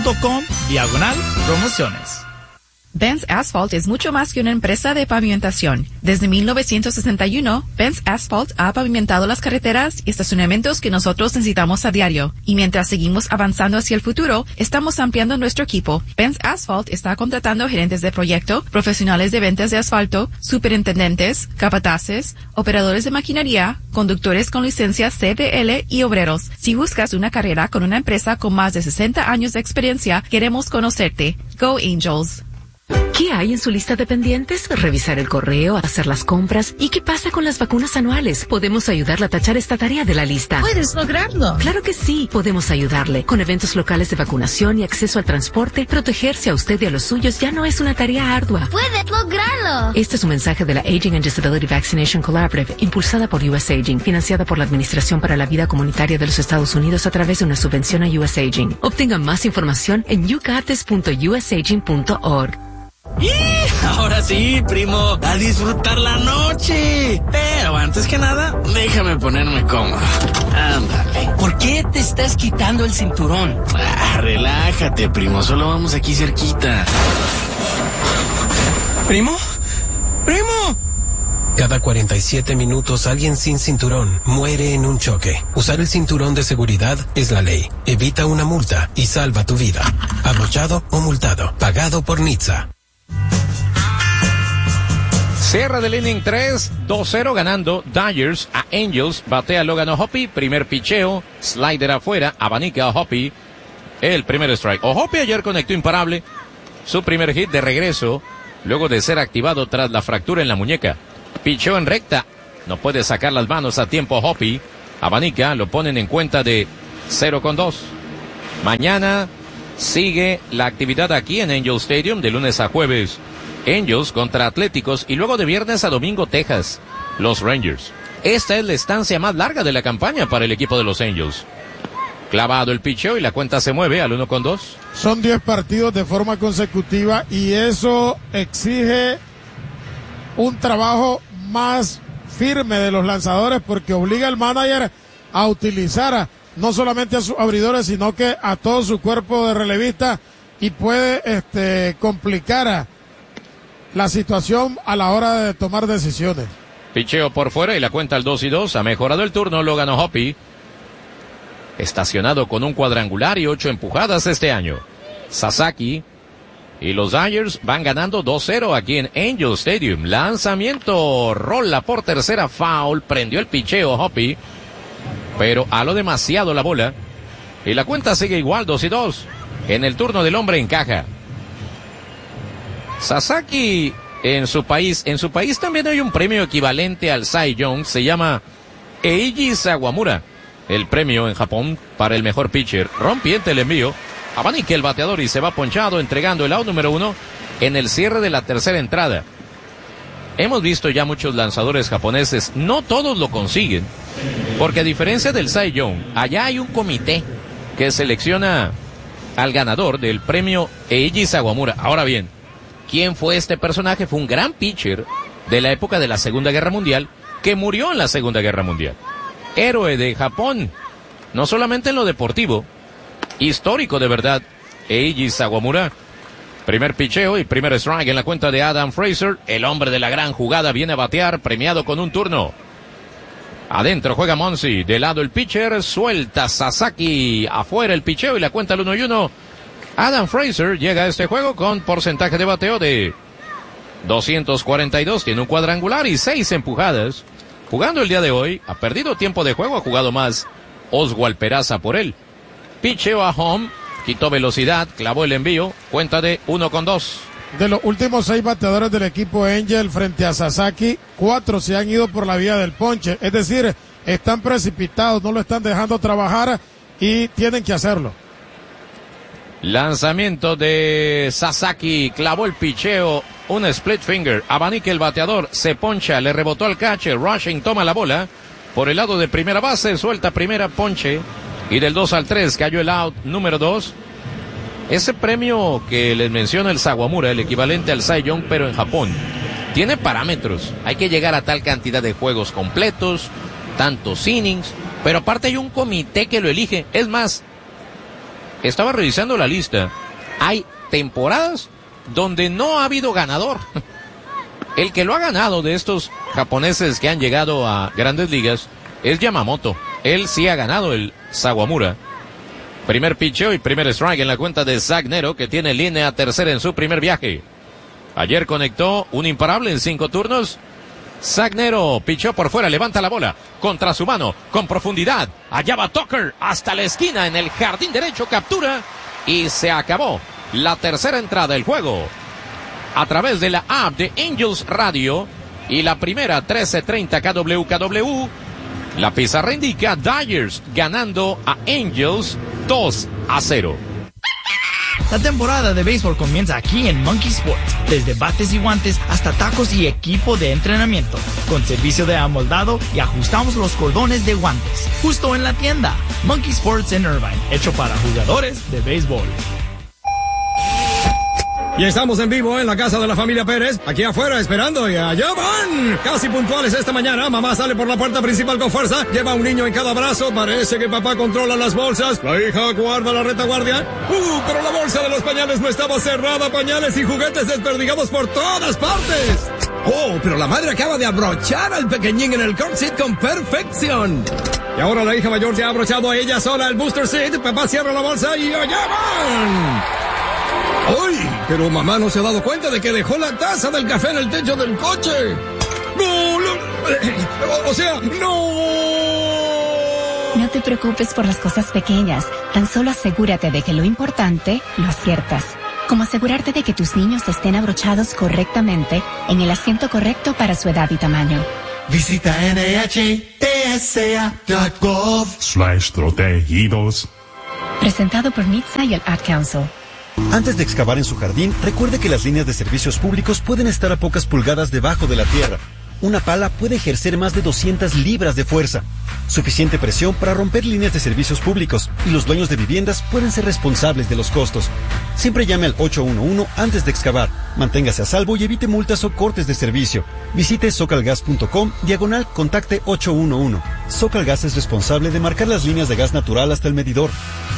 S10: angels.com/promociones.
S19: Benz Asphalt es mucho más que una empresa de pavimentación. Desde 1961, Benz Asphalt ha pavimentado las carreteras y estacionamientos que nosotros necesitamos a diario. Y mientras seguimos avanzando hacia el futuro, estamos ampliando nuestro equipo. Benz Asphalt está contratando gerentes de proyecto, profesionales de ventas de asfalto, superintendentes, capataces, operadores de maquinaria, conductores con licencia CDL y obreros. Si buscas una carrera con una empresa con más de 60 años de experiencia, queremos conocerte. Go Angels.
S2: ¿Qué hay en su lista de pendientes? Revisar el correo, hacer las compras. ¿Y qué pasa con las vacunas anuales? Podemos ayudarle a tachar esta tarea de la lista.
S11: ¿Puedes lograrlo?
S2: Claro que sí. Podemos ayudarle. Con eventos locales de vacunación y acceso al transporte, protegerse a usted y a los suyos ya no es una tarea ardua.
S3: ¡Puedes lograrlo!
S2: Este es un mensaje de la Aging and Disability Vaccination Collaborative, impulsada por US Aging, financiada por la Administración para la Vida Comunitaria de los Estados Unidos a través de una subvención a US Aging. Obtenga más información en yougotis.usaging.org.
S7: Ahora sí, primo, a disfrutar la noche. Pero antes que nada, déjame ponerme cómodo. Ándale.
S11: ¿Por qué te estás quitando el cinturón?
S7: Relájate, primo, solo vamos aquí cerquita.
S11: ¿Primo? ¡Primo!
S12: Cada 47 minutos alguien sin cinturón muere en un choque. Usar el cinturón de seguridad es la ley. Evita una multa y salva tu vida. Abrochado o multado. Pagado por NHTSA.
S5: Cierra del inning 3, 2-0 ganando Dodgers a Angels. Batea Logan O'Hoppe, primer picheo, slider afuera, abanica a O'Hoppe, el primer strike. O'Hoppe ayer conectó imparable, su primer hit de regreso luego de ser activado tras la fractura en la muñeca. Pichó en recta, no puede sacar las manos a tiempo Hoppy. Abanica, lo ponen en cuenta de 0-2. Mañana sigue la actividad aquí en Angel Stadium de lunes a jueves. Angels contra Atléticos y luego de viernes a domingo Texas, los Rangers. Esta es la estancia más larga de la campaña para el equipo de los Angels. Clavado el picheo y la cuenta se mueve al 1-2.
S6: Son 10 partidos de forma consecutiva y eso exige un trabajo más firme de los lanzadores porque obliga al manager a utilizar no solamente a sus abridores sino que a todo su cuerpo de relevista y puede complicar la situación a la hora de tomar decisiones.
S5: Picheo por fuera y la cuenta al 2-2. Ha mejorado el turno, lo ganó Hoppy. Estacionado con un cuadrangular y 8 empujadas este año. Sasaki y los Dodgers van ganando 2-0 aquí en Angel Stadium. Lanzamiento, rola por tercera, foul, prendió el picheo Hoppy, pero aló demasiado la bola. Y la cuenta sigue igual, 2-2. En el turno del hombre en caja. Sasaki en su país también hay un premio equivalente al Cy Young, se llama Eiji Sawamura. El premio en Japón para el mejor pitcher. Rompiente el envío. Abanica el bateador y se va ponchado entregando el out número 1 en el cierre de la tercera entrada. Hemos visto ya muchos lanzadores japoneses, no todos lo consiguen, porque a diferencia del Cy Young, allá hay un comité que selecciona al ganador del premio Eiji Sawamura. Ahora bien, ¿quién fue este personaje? Fue un gran pitcher de la época de la Segunda Guerra Mundial que murió en la Segunda Guerra Mundial. Héroe de Japón, no solamente en lo deportivo, histórico de verdad, Eiji Sawamura. Primer picheo y primer strike en la cuenta de Adam Frazier. El hombre de la gran jugada viene a batear, premiado con un turno. Adentro juega Monsi, de lado el pitcher, suelta Sasaki, afuera el picheo y la cuenta al 1-1. Adam Frazier llega a este juego con porcentaje de bateo de 242, tiene un cuadrangular y 6 empujadas. Jugando el día de hoy, ha perdido tiempo de juego, ha jugado más Oswald Peraza por él. Picheo a home, quitó velocidad, clavó el envío, cuenta de 1-2.
S6: De los últimos 6 bateadores del equipo Angel frente a Sasaki, 4 se han ido por la vía del ponche. Es decir, están precipitados, no lo están dejando trabajar y tienen que hacerlo.
S5: Lanzamiento de Sasaki, clavó el picheo, un split finger, abanica el bateador, se poncha, le rebotó al catcher, Rushing toma la bola, por el lado de primera base, suelta primera, ponche, y del 2-3 cayó el out número 2. Ese premio que les menciona el Sawamura, el equivalente al Cy Young, pero en Japón, tiene parámetros, hay que llegar a tal cantidad de juegos completos, tantos innings, pero aparte hay un comité que lo elige, es más, estaba revisando la lista. Hay temporadas donde no ha habido ganador. El que lo ha ganado de estos japoneses que han llegado a grandes ligas es Yamamoto. Él sí ha ganado el Sawamura. Primer picheo y primer strike en la cuenta de Zach Nero, que tiene línea tercera en su primer viaje. Ayer conectó un imparable en 5 turnos. Zach Nero pichó por fuera, levanta la bola contra su mano, con profundidad. Allá va Tucker hasta la esquina en el jardín derecho, captura y se acabó la tercera entrada del juego. A través de la app de Angels Radio y la primera 1330 KWKW, la pizarra indica Dodgers ganando a Angels 2-0.
S10: La temporada de béisbol comienza aquí en Monkey Sports, desde bates y guantes hasta tacos y equipo de entrenamiento, con servicio de amoldado y ajustamos los cordones de guantes, justo en la tienda. Monkey Sports en Irvine, hecho para jugadores de béisbol.
S20: Y estamos en vivo en la casa de la familia Pérez, aquí afuera esperando y allá van. Casi puntuales esta mañana, mamá sale por la puerta principal con fuerza, lleva a un niño en cada brazo, parece que papá controla las bolsas, la hija guarda la retaguardia. Pero la bolsa de los pañales no estaba cerrada, pañales y juguetes desperdigados por todas partes. Pero la madre acaba de abrochar al pequeñín en el car seat con perfección. Y ahora la hija mayor se ha abrochado a ella sola el booster seat, papá cierra la bolsa y allá van. ¡Ay! Pero mamá no se ha dado cuenta de que dejó la taza del café en el techo del coche. ¡No! O sea, ¡no!
S13: No te preocupes por las cosas pequeñas. Tan solo asegúrate de que lo importante lo aciertas. como asegurarte de que tus niños estén abrochados correctamente en el asiento correcto para su edad y tamaño.
S14: Visita NHTSA.gov/protegidos.
S13: Presentado por NHTSA y el Ad Council.
S1: Antes de excavar en su jardín, recuerde que las líneas de servicios públicos pueden estar a pocas pulgadas debajo de la tierra. Una pala puede ejercer más de 200 libras de fuerza. Suficiente presión para romper líneas de servicios públicos, y los dueños de viviendas pueden ser responsables de los costos. Siempre llame al 811 antes de excavar. Manténgase a salvo y evite multas o cortes de servicio. Visite socalgas.com/contacte 811. Socalgas es responsable de marcar las líneas de gas natural hasta el medidor.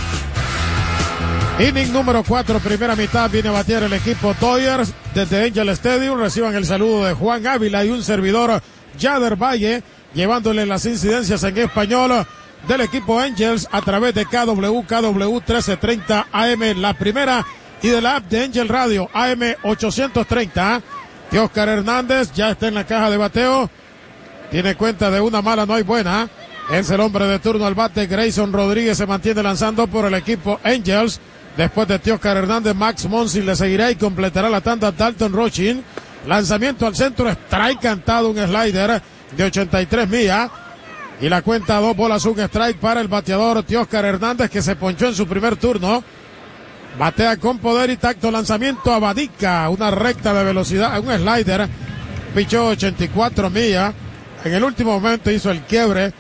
S6: Inning número 4, primera mitad, viene a batear el equipo Dodgers desde Angel Stadium. Reciban el saludo de Juan Ávila y un servidor, Yader Valle, llevándole las incidencias en español del equipo Angels a través de KW 1330 AM, la primera, y de la app de Angel Radio AM 830. Teóscar Hernández ya está en la caja de bateo. Tiene cuenta de una mala, no hay buena. Es el hombre de turno al bate. Grayson Rodríguez se mantiene lanzando por el equipo Angels. Después de Teóscar Hernández, Max Monsi le seguirá y completará la tanda Dalton Rochin. Lanzamiento al centro, strike cantado, un slider de 83 millas. Y la cuenta 2 bolas, un strike para el bateador Teóscar Hernández, que se ponchó en su primer turno. Batea con poder y tacto, lanzamiento a Badica, una recta de velocidad, un slider. Pichó 84 millas. En el último momento hizo el quiebre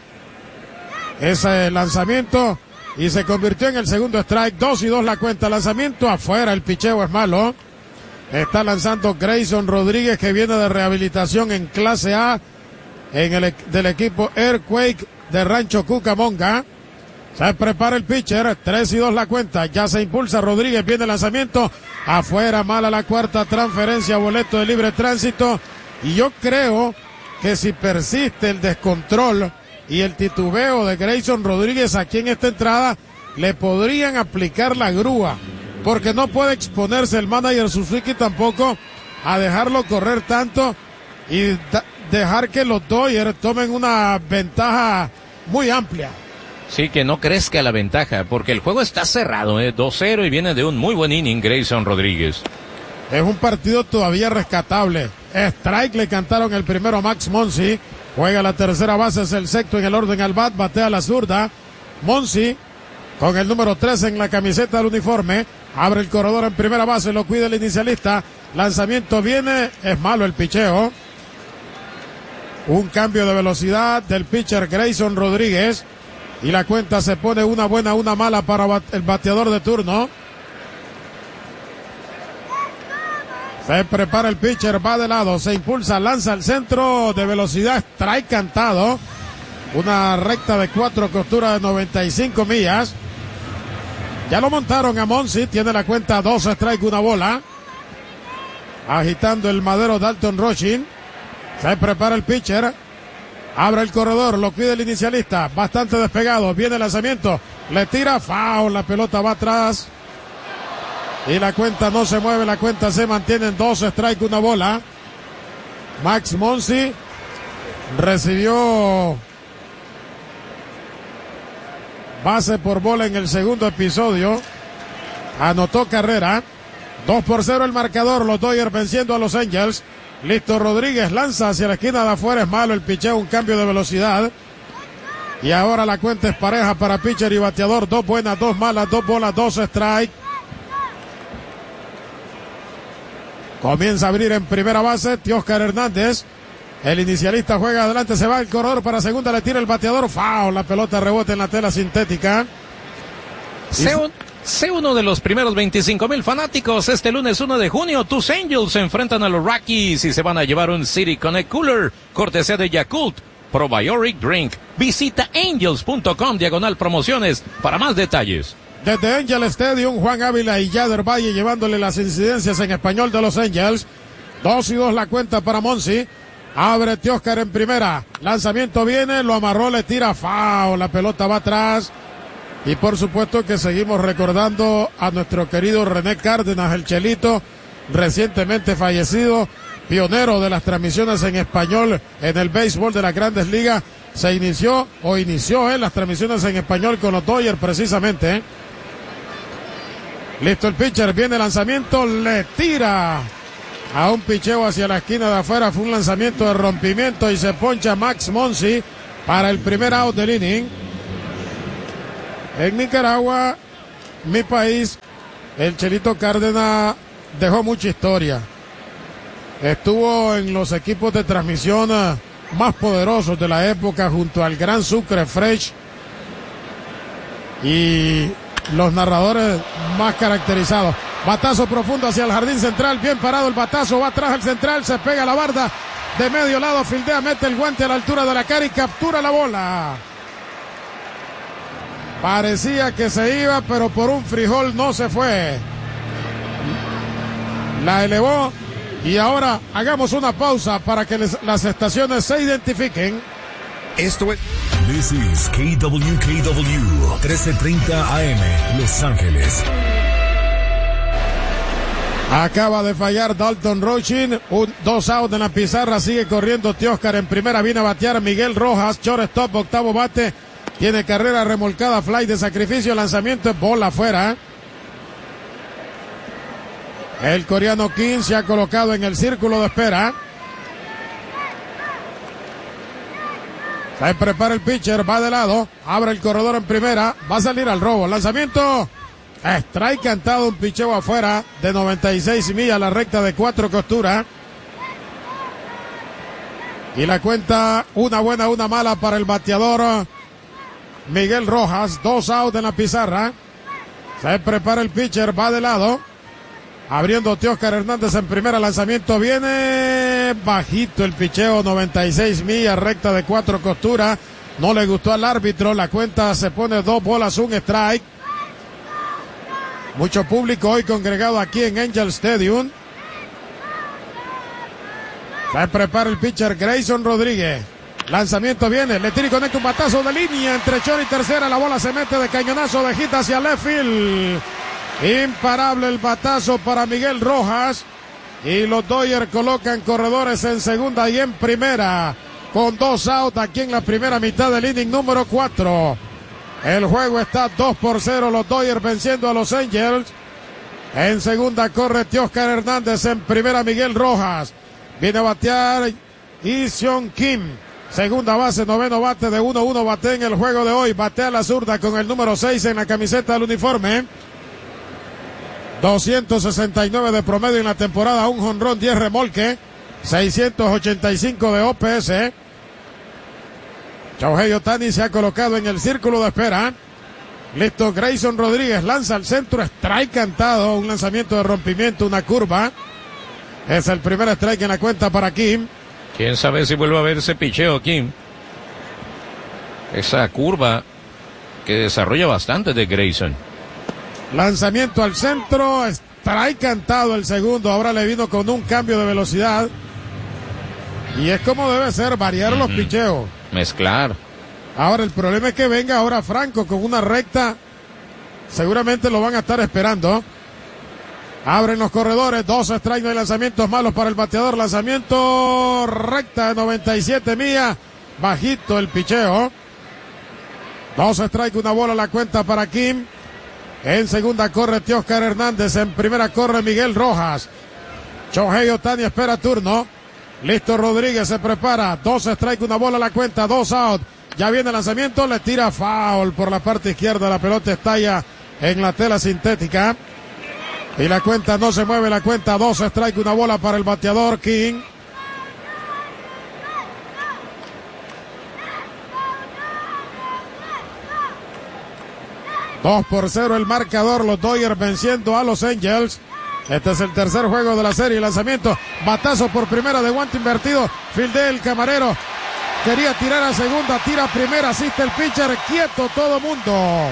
S6: ese lanzamiento y se convirtió en el segundo strike. 2-2 la cuenta, lanzamiento afuera, el picheo es malo. Está lanzando Grayson Rodríguez, que viene de rehabilitación en clase A del equipo Earthquake de Rancho Cucamonga. Se prepara el pitcher, 3-2 la cuenta, ya se impulsa Rodríguez, viene el lanzamiento afuera, mala la cuarta, transferencia, boleto de libre tránsito. Y yo creo que si persiste el descontrol y el titubeo de Grayson Rodríguez aquí en esta entrada, le podrían aplicar la grúa, porque no puede exponerse el manager Suzuki tampoco a dejarlo correr tanto y dejar que los Dodgers tomen una ventaja muy amplia.
S5: Sí, que no crezca la ventaja, porque el juego está cerrado, 2-0, y viene de un muy buen inning Grayson Rodríguez.
S6: Es un partido todavía rescatable. Strike le cantaron el primero a Max Monsi. Juega la tercera base, es el sexto en el orden al bat, batea la zurda. Monsi, con el número 3 en la camiseta del uniforme, abre el corredor en primera base, lo cuida el inicialista. Lanzamiento viene, es malo el picheo. Un cambio de velocidad del pitcher Grayson Rodríguez. Y la cuenta se pone una buena, una mala para el bateador de turno. Se prepara el pitcher, va de lado, se impulsa, lanza al centro de velocidad, strike cantado. Una recta de 4 costuras de 95 millas. Ya lo montaron a Monsi, tiene la cuenta 2 strike, una bola. Agitando el madero Dalton Rochin. Se prepara el pitcher. Abre el corredor, lo cuida el inicialista. Bastante despegado, viene el lanzamiento. Le tira, foul, la pelota va atrás. Y la cuenta no se mueve, la cuenta se mantiene en 2 strike, una bola. Max Monsi recibió base por bola en el segundo episodio. Anotó carrera. 2-0 el marcador, los Dodgers venciendo a los Angels. Listo, Rodríguez lanza hacia la esquina de afuera, es malo el picheo, un cambio de velocidad. Y ahora la cuenta es pareja para pitcher y bateador. 2 buenas, 2 malas, 2 bolas, 2 strike. Comienza a abrir en primera base Teóscar Hernández. El inicialista juega adelante, se va el corredor para segunda, le tira el bateador, foul, la pelota rebota en la tela sintética.
S5: Sé uno de los primeros 25,000 fanáticos. Este lunes 1 de junio, tus Angels se enfrentan a los Rockies y se van a llevar un City Connect Cooler, cortesía de Yakult Probiotic Drink. Visita angels.com/promociones para más detalles.
S6: Desde Angel Stadium, Juan Ávila y Yader Valle llevándole las incidencias en español de los Angels. 2-2 la cuenta para Monsi. Abre Teóscar en primera. Lanzamiento viene, lo amarró, le tira foul. La pelota va atrás. Y por supuesto que seguimos recordando a nuestro querido René Cárdenas, el Chelito, recientemente fallecido, pionero de las transmisiones en español en el béisbol de las Grandes Ligas. Inició en las transmisiones en español con los Dodgers precisamente. Listo el pitcher, viene el lanzamiento, le tira a un picheo hacia la esquina de afuera. Fue un lanzamiento de rompimiento y se poncha Max Muncy para el primer out del inning. En Nicaragua, mi país, el Chelito Cárdenas dejó mucha historia. Estuvo en los equipos de transmisión más poderosos de la época junto al Gran Sucre Fresh y los narradores más caracterizados. Batazo profundo hacia el jardín central, bien parado el batazo, va atrás al central, se pega a la barda de medio lado, fildea, mete el guante a la altura de la cara y captura la bola. Parecía que se iba, pero por un frijol no se fue. La elevó y ahora hagamos una pausa para que las estaciones se identifiquen.
S4: Esto es...
S21: This is KWKW 1330 AM, Los Ángeles.
S6: Acaba de fallar Dalton Rochin, 2 out en la pizarra, sigue corriendo Teóscar en primera, viene a batear Miguel Rojas, shortstop, octavo bate, tiene carrera remolcada, fly de sacrificio, lanzamiento, bola afuera. El coreano Kim se ha colocado en el círculo de espera. Se prepara el pitcher, va de lado, abre el corredor en primera, va a salir al robo, lanzamiento, strike cantado, un picheo afuera de 96 millas, la recta de 4 costuras. Y la cuenta, una buena, una mala para el bateador Miguel Rojas, 2 out en la pizarra. Se prepara el pitcher, va de lado, abriendo Teóscar Hernández en primera, lanzamiento, viene bajito el picheo, 96 millas, recta de 4 costuras. No le gustó al árbitro, la cuenta se pone 2 bolas, un strike. Mucho público hoy congregado aquí en Angel Stadium. Se prepara el pitcher Grayson Rodríguez. Lanzamiento viene, le tira y conecta un batazo de línea entre short y tercera. La bola se mete de cañonazo de hit hacia left field. Imparable el batazo para Miguel Rojas. Y los Dodgers colocan corredores en segunda y en primera. Con 2 outs aquí en la primera mitad del inning número 4. El juego está 2-0. Los Dodgers venciendo a los Angels. En segunda corre Teóscar Hernández. En primera Miguel Rojas. Viene a batear Iseon Kim. Segunda base, noveno bate de 1-1. Bate en el juego de hoy. Batea a la zurda con el número 6 en la camiseta del uniforme. 269 de promedio en la temporada, un jonrón, 10 remolque, 685 de OPS. Shohei Ohtani se ha colocado en el círculo de espera. Listo, Grayson Rodríguez lanza al centro, strike cantado, un lanzamiento de rompimiento, una curva. Es el primer strike en la cuenta para Kim.
S5: Quién sabe si vuelve a ver ese picheo, Kim. Esa curva que desarrolla bastante de Grayson.
S6: Lanzamiento al centro, strike cantado el segundo, ahora le vino con un cambio de velocidad. Y es como debe ser, variar los picheos.
S5: Mezclar.
S6: Ahora el problema es que venga ahora Franco con una recta, seguramente lo van a estar esperando. Abren los corredores, 2 strikes, no hay lanzamientos malos para el bateador, lanzamiento recta de 97 millas, bajito el picheo. 2 strikes, una bola la cuenta para Kim. En segunda corre Teóscar Hernández, en primera corre Miguel Rojas. Shohei Ohtani espera turno. Listo, Rodríguez se prepara. 2 strikes, una bola la cuenta, 2 out. Ya viene el lanzamiento, le tira foul por la parte izquierda. La pelota estalla en la tela sintética. Y la cuenta no se mueve, la cuenta 2 strikes, una bola para el bateador King. Dos por 0 el marcador, los Dodgers venciendo a los Angels. Este es el tercer juego de la serie, lanzamiento, batazo por primera de guante invertido, fildea el camarero, quería tirar a segunda, tira a primera, asiste el pitcher, quieto todo mundo.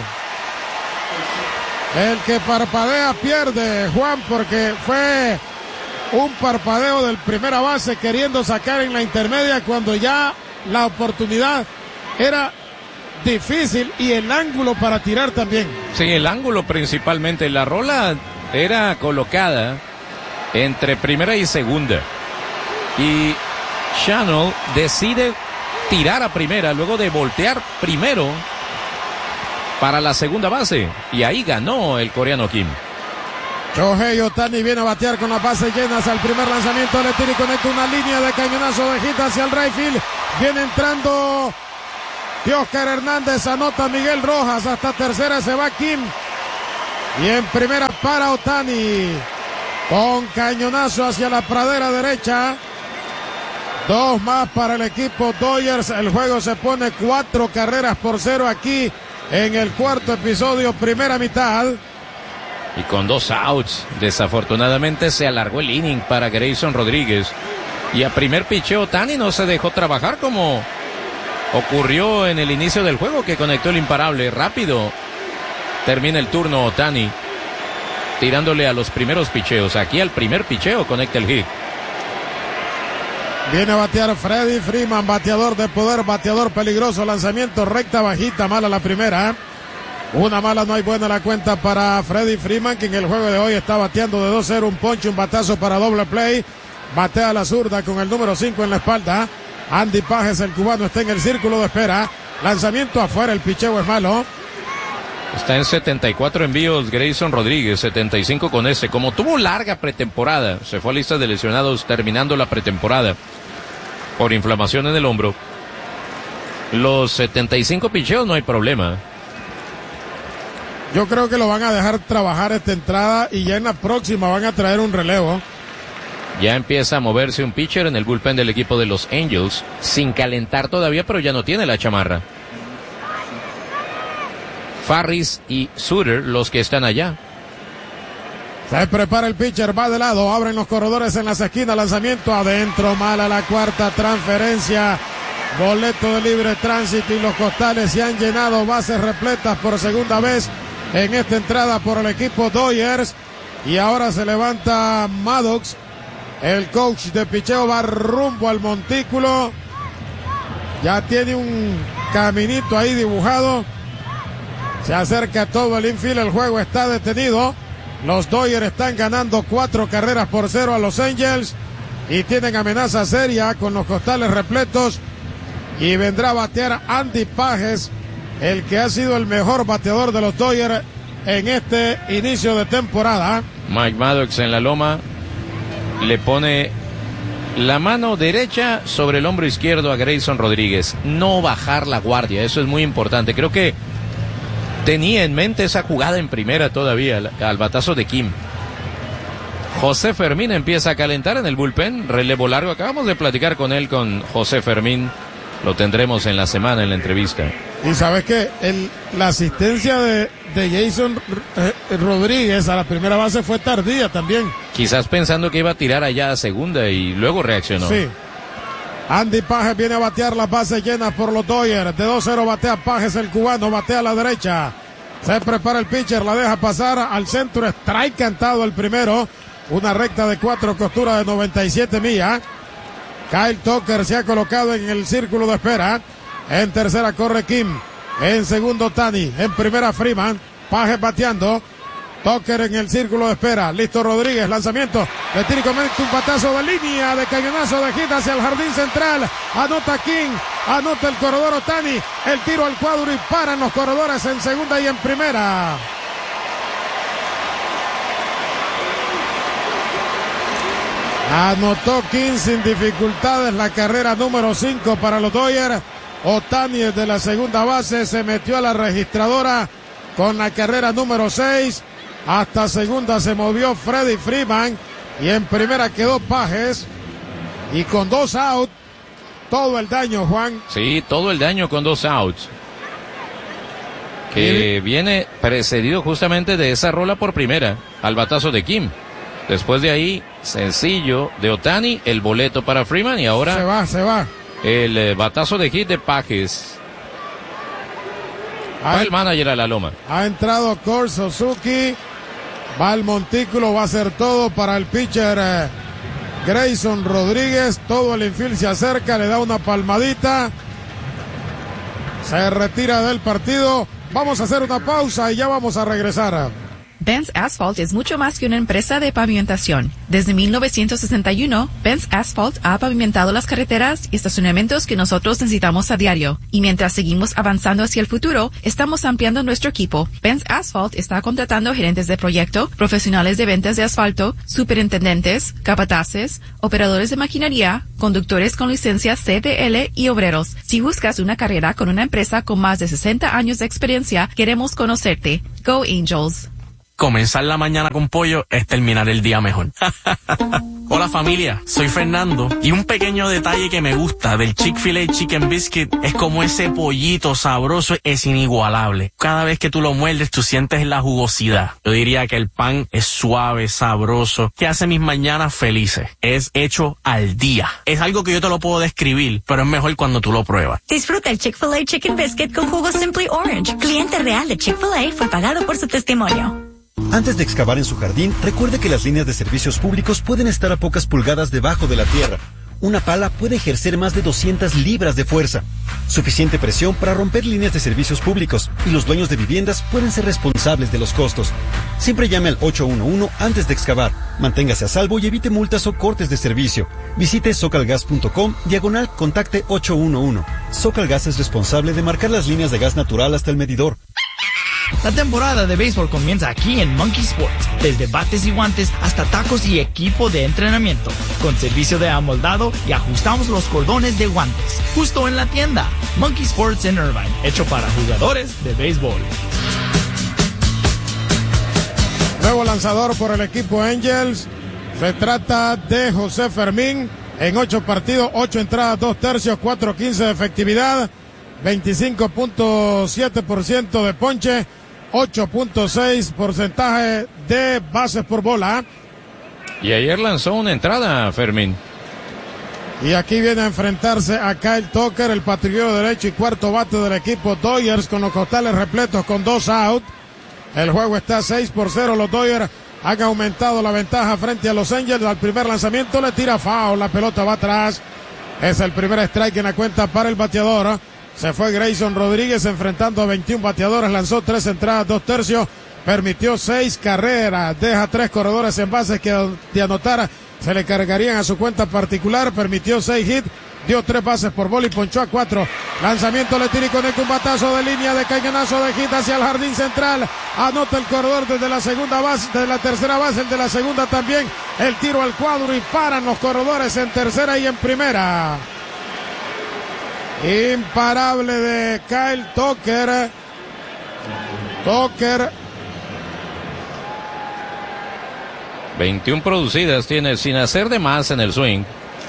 S6: El que parpadea pierde, Juan, porque fue un parpadeo del primera base queriendo sacar en la intermedia cuando ya la oportunidad era difícil y el ángulo para tirar también.
S5: Sí, el ángulo principalmente. La rola era colocada entre primera y segunda. Y Channel decide tirar a primera luego de voltear primero para la segunda base. Y ahí ganó el coreano Kim.
S6: Shohei Ohtani viene a batear con las bases llenas al primer lanzamiento. Le tira y conecta una línea de cañonazo de hit hacia el right field. Viene entrando Teóscar Hernández, anota Miguel Rojas. Hasta tercera se va Kim. Y en primera para Ohtani. Con cañonazo hacia la pradera derecha. 2 más para el equipo Dodgers. El juego se pone 4-0 aquí en el cuarto episodio, primera mitad.
S5: Y con 2 outs, desafortunadamente se alargó el inning para Grayson Rodríguez. Y a primer picheo Ohtani no se dejó trabajar como ocurrió en el inicio del juego, que conectó el imparable rápido. Termina el turno Ohtani, tirándole a los primeros picheos. Aquí al primer picheo conecta el hit.
S6: Viene a batear Freddie Freeman, bateador de poder, bateador peligroso, lanzamiento recta bajita, mala la primera. Una mala, no hay buena la cuenta para Freddie Freeman, que en el juego de hoy está bateando de 2-0, un ponche, un batazo para doble play. Batea a la zurda con el número 5 en la espalda. Andy Pages, el cubano, está en el círculo de espera. Lanzamiento afuera, el picheo es malo.
S5: Está en 74 envíos Grayson Rodríguez, 75 con ese. Como tuvo larga pretemporada, se fue a lista de lesionados terminando la pretemporada por inflamación en el hombro. Los 75 picheos no hay problema.
S6: Yo creo que lo van a dejar trabajar esta entrada y ya en la próxima van a traer un relevo.
S5: Ya empieza a moverse un pitcher en el bullpen del equipo de los Angels, sin calentar todavía, pero ya no tiene la chamarra. Farris y Suter, los que están allá.
S6: Se prepara el pitcher, va de lado, abren los corredores en las esquinas, lanzamiento adentro, mala la cuarta transferencia. Boleto de libre tránsito y los costales se han llenado, bases repletas por segunda vez en esta entrada por el equipo Dodgers. Y ahora se levanta Maddox, el coach de picheo, va rumbo al montículo. Ya tiene un caminito ahí dibujado. Se acerca todo el infield, el juego está detenido. Los Dodgers están ganando 4-0 a los Angels y tienen amenaza seria con los costales repletos. Y vendrá a batear Andy Pages, el que ha sido el mejor bateador de los Dodgers en este inicio de temporada.
S5: Mike Maddox en la loma le pone la mano derecha sobre el hombro izquierdo a Grayson Rodríguez. No bajar la guardia, eso es muy importante. Creo que tenía en mente esa jugada en primera todavía, al batazo de Kim. José Fermín empieza a calentar en el bullpen, relevo largo. Acabamos de platicar con él, con José Fermín. Lo tendremos en la semana en la entrevista.
S6: Y sabes que la asistencia de Jason Rodríguez a la primera base fue tardía también.
S5: Quizás pensando que iba a tirar allá a segunda y luego reaccionó.
S6: Sí. Andy Pages viene a batear las bases llenas por los Dodgers. De 2-0 batea Pages, el cubano, batea a la derecha. Se prepara el pitcher, la deja pasar al centro. Strike cantado el primero. Una recta de 4 costuras de 97 millas. Kyle Tucker se ha colocado en el círculo de espera. En tercera corre Kim. En segundo Ohtani. En primera Freeman. Pages bateando. Tucker en el círculo de espera. Listo Rodríguez. Lanzamiento. Le tira y comete un batazo de línea. De cañonazo de hit hacia el jardín central. Anota King. Anota el corredor Ohtani. El tiro al cuadro y paran los corredores en segunda y en primera. Anotó King sin dificultades la carrera número 5 para los Dodgers. Ohtani desde la segunda base se metió a la registradora con la carrera número 6. Hasta segunda se movió Freddie Freeman y en primera quedó Pages. Y con 2 outs, todo el daño, Juan.
S5: Sí, todo el daño con 2 outs. Que viene precedido justamente de esa rola por primera, al batazo de Kim. Después de ahí, sencillo de Ohtani, el boleto para Freeman y ahora
S6: se va.
S5: El batazo de hit de Pages. Va el manager a la loma.
S6: Ha entrado Cole Suzuki, va al montículo, va a hacer todo para el pitcher Grayson Rodríguez. Todo el infield se acerca, le da una palmadita, se retira del partido. Vamos a hacer una pausa y ya vamos a regresar.
S19: Benz Asphalt es mucho más que una empresa de pavimentación. Desde 1961, Benz Asphalt ha pavimentado las carreteras y estacionamientos que nosotros necesitamos a diario. Y mientras seguimos avanzando hacia el futuro, estamos ampliando nuestro equipo. Benz Asphalt está contratando gerentes de proyecto, profesionales de ventas de asfalto, superintendentes, capataces, operadores de maquinaria, conductores con licencia CDL y obreros. Si buscas una carrera con una empresa con más de 60 años de experiencia, queremos conocerte. Go Angels.
S7: Comenzar la mañana con pollo es terminar el día mejor. Hola familia, soy Fernando y un pequeño detalle que me gusta del Chick-fil-A Chicken Biscuit es como ese pollito sabroso es inigualable. Cada vez que tú lo muerdes tú sientes la jugosidad. Yo diría que el pan es suave, sabroso, que hace mis mañanas felices. Es hecho al día. Es algo que yo te lo puedo describir, pero es mejor cuando tú lo pruebas.
S8: Disfruta el Chick-fil-A Chicken Biscuit con jugo Simply Orange. Cliente real de Chick-fil-A fue pagado por su testimonio.
S1: Antes de excavar en su jardín, recuerde que las líneas de servicios públicos pueden estar a pocas pulgadas debajo de la tierra. Una pala puede ejercer más de 200 libras de fuerza, suficiente presión para romper líneas de servicios públicos, y los dueños de viviendas pueden ser responsables de los costos. Siempre llame al 811 antes de excavar. Manténgase a salvo y evite multas o cortes de servicio. Visite socalgas.com/contacte 811. Socalgas es responsable de marcar las líneas de gas natural hasta el medidor.
S10: La temporada de béisbol comienza aquí en Monkey Sports, desde bates y guantes hasta tacos y equipo de entrenamiento, con servicio de amoldado y ajustamos los cordones de guantes, justo en la tienda. Monkey Sports en Irvine, hecho para jugadores de béisbol.
S6: Nuevo lanzador por el equipo Angels, se trata de José Fermín, en 8 partidos, 8 entradas, 2 tercios, 4.15 de efectividad, 25.7% de ponche, 8.6 porcentaje de bases por bola.
S5: Y ayer lanzó una entrada, Fermín.
S6: Y aquí viene a enfrentarse a Kyle Tucker, el patrullero derecho y cuarto bate del equipo Dodgers, con los costales repletos con 2 outs. El juego está 6-0. Los Dodgers han aumentado la ventaja frente a los Angels. Al primer lanzamiento le tira foul, la pelota va atrás. Es el primer strike en la cuenta para el bateador. Se fue Grayson Rodríguez enfrentando a 21 bateadores, lanzó 3 entradas, 2 tercios, permitió 6 carreras, deja 3 corredores en bases que de anotar se le cargarían a su cuenta particular, permitió 6 hits, dio 3 bases por bola y ponchó a 4. Lanzamiento le tira y conecta un batazo de línea de cañonazo de hit hacia el jardín central, anota el corredor desde la segunda base, desde la tercera base, el de la segunda también, el tiro al cuadro y paran los corredores en tercera y en primera. Imparable de Kyle Tucker.
S5: 21 producidas tiene sin hacer de más en el swing.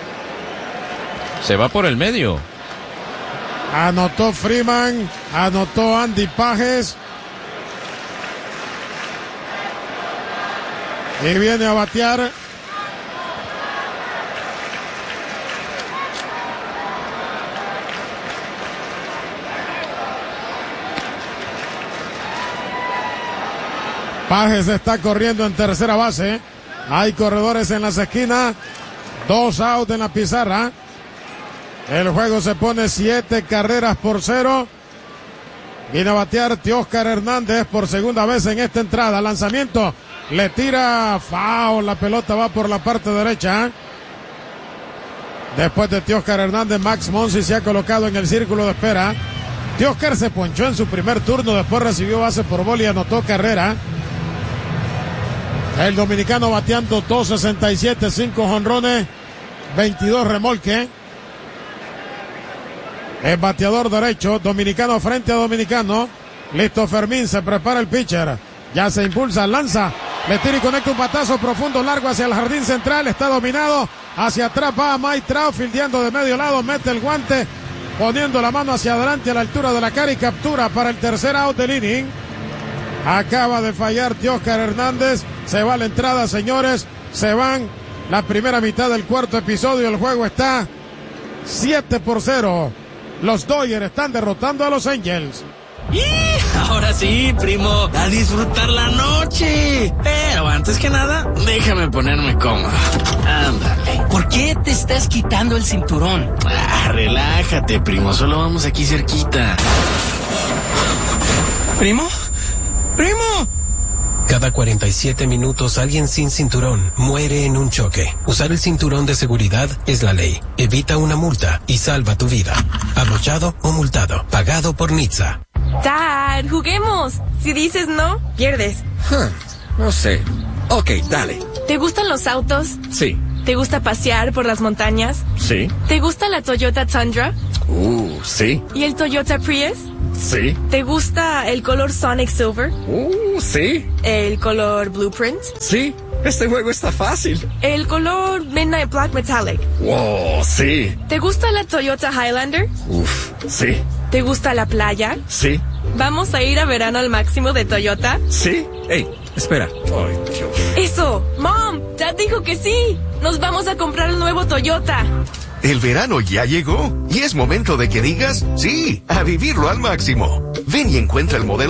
S5: Se va por el medio.
S6: Anotó Freeman, anotó Andy Pages. Y viene a batear Pages. Está corriendo en tercera base. Hay corredores en las esquinas. 2 outs en la pizarra. El juego se pone 7-0. Viene a batear Teóscar Hernández por segunda vez en esta entrada. Lanzamiento. Le tira foul. La pelota va por la parte derecha. Después de Teóscar Hernández, Max Monsi se ha colocado en el círculo de espera. Teóscar se ponchó en su primer turno. Después recibió base por bola y anotó carrera. El dominicano bateando 2.67, 5 jonrones, 22 remolques. El bateador derecho, dominicano frente a dominicano. Listo Fermín, se prepara el pitcher. Ya se impulsa, lanza, le tira y conecta un batazo profundo, largo hacia el jardín central. Está dominado, hacia atrás va Mike Trout, fildeando de medio lado, mete el guante, poniendo la mano hacia adelante a la altura de la cara y captura para el tercer out del inning. Acaba de fallar Teóscar Hernández. Se va la entrada, señores. Se van la primera mitad del cuarto episodio. El juego está 7-0. Los Dodgers están derrotando a los Angels.
S11: ¡Y! Ahora sí, primo, a disfrutar la noche. Pero antes que nada, déjame ponerme cómodo. Ándale. ¿Por qué te estás quitando el cinturón? Relájate, primo, solo vamos aquí cerquita. ¿Primo? ¡Primo!
S12: Cada 47 minutos alguien sin cinturón muere en un choque. Usar el cinturón de seguridad es la ley. Evita una multa y salva tu vida. Abrochado o multado. Pagado por NHTSA.
S15: Dad, juguemos. Si dices no, pierdes.
S16: No sé. Ok, dale.
S15: ¿Te gustan los autos?
S16: Sí.
S15: ¿Te gusta pasear por las montañas?
S16: Sí.
S15: ¿Te gusta la Toyota Tundra?
S16: Sí.
S15: ¿Y el Toyota Prius?
S16: Sí.
S15: ¿Te gusta el color Sonic Silver?
S16: Sí.
S15: ¿El color Blueprint?
S16: Sí. Este juego está fácil.
S15: ¿El color Midnight Black Metallic?
S16: Wow, sí.
S15: ¿Te gusta la Toyota Highlander?
S16: Sí.
S15: ¿Te gusta la playa?
S16: Sí.
S15: ¿Vamos a ir a verano al máximo de Toyota?
S16: Sí. Ey, espera. Ay, Dios.
S15: ¡Eso! ¡Mom! Dad dijo que sí. Nos vamos a comprar el nuevo Toyota.
S17: El verano ya llegó y es momento de que digas sí, a vivirlo al máximo. Ven y encuentra el modelo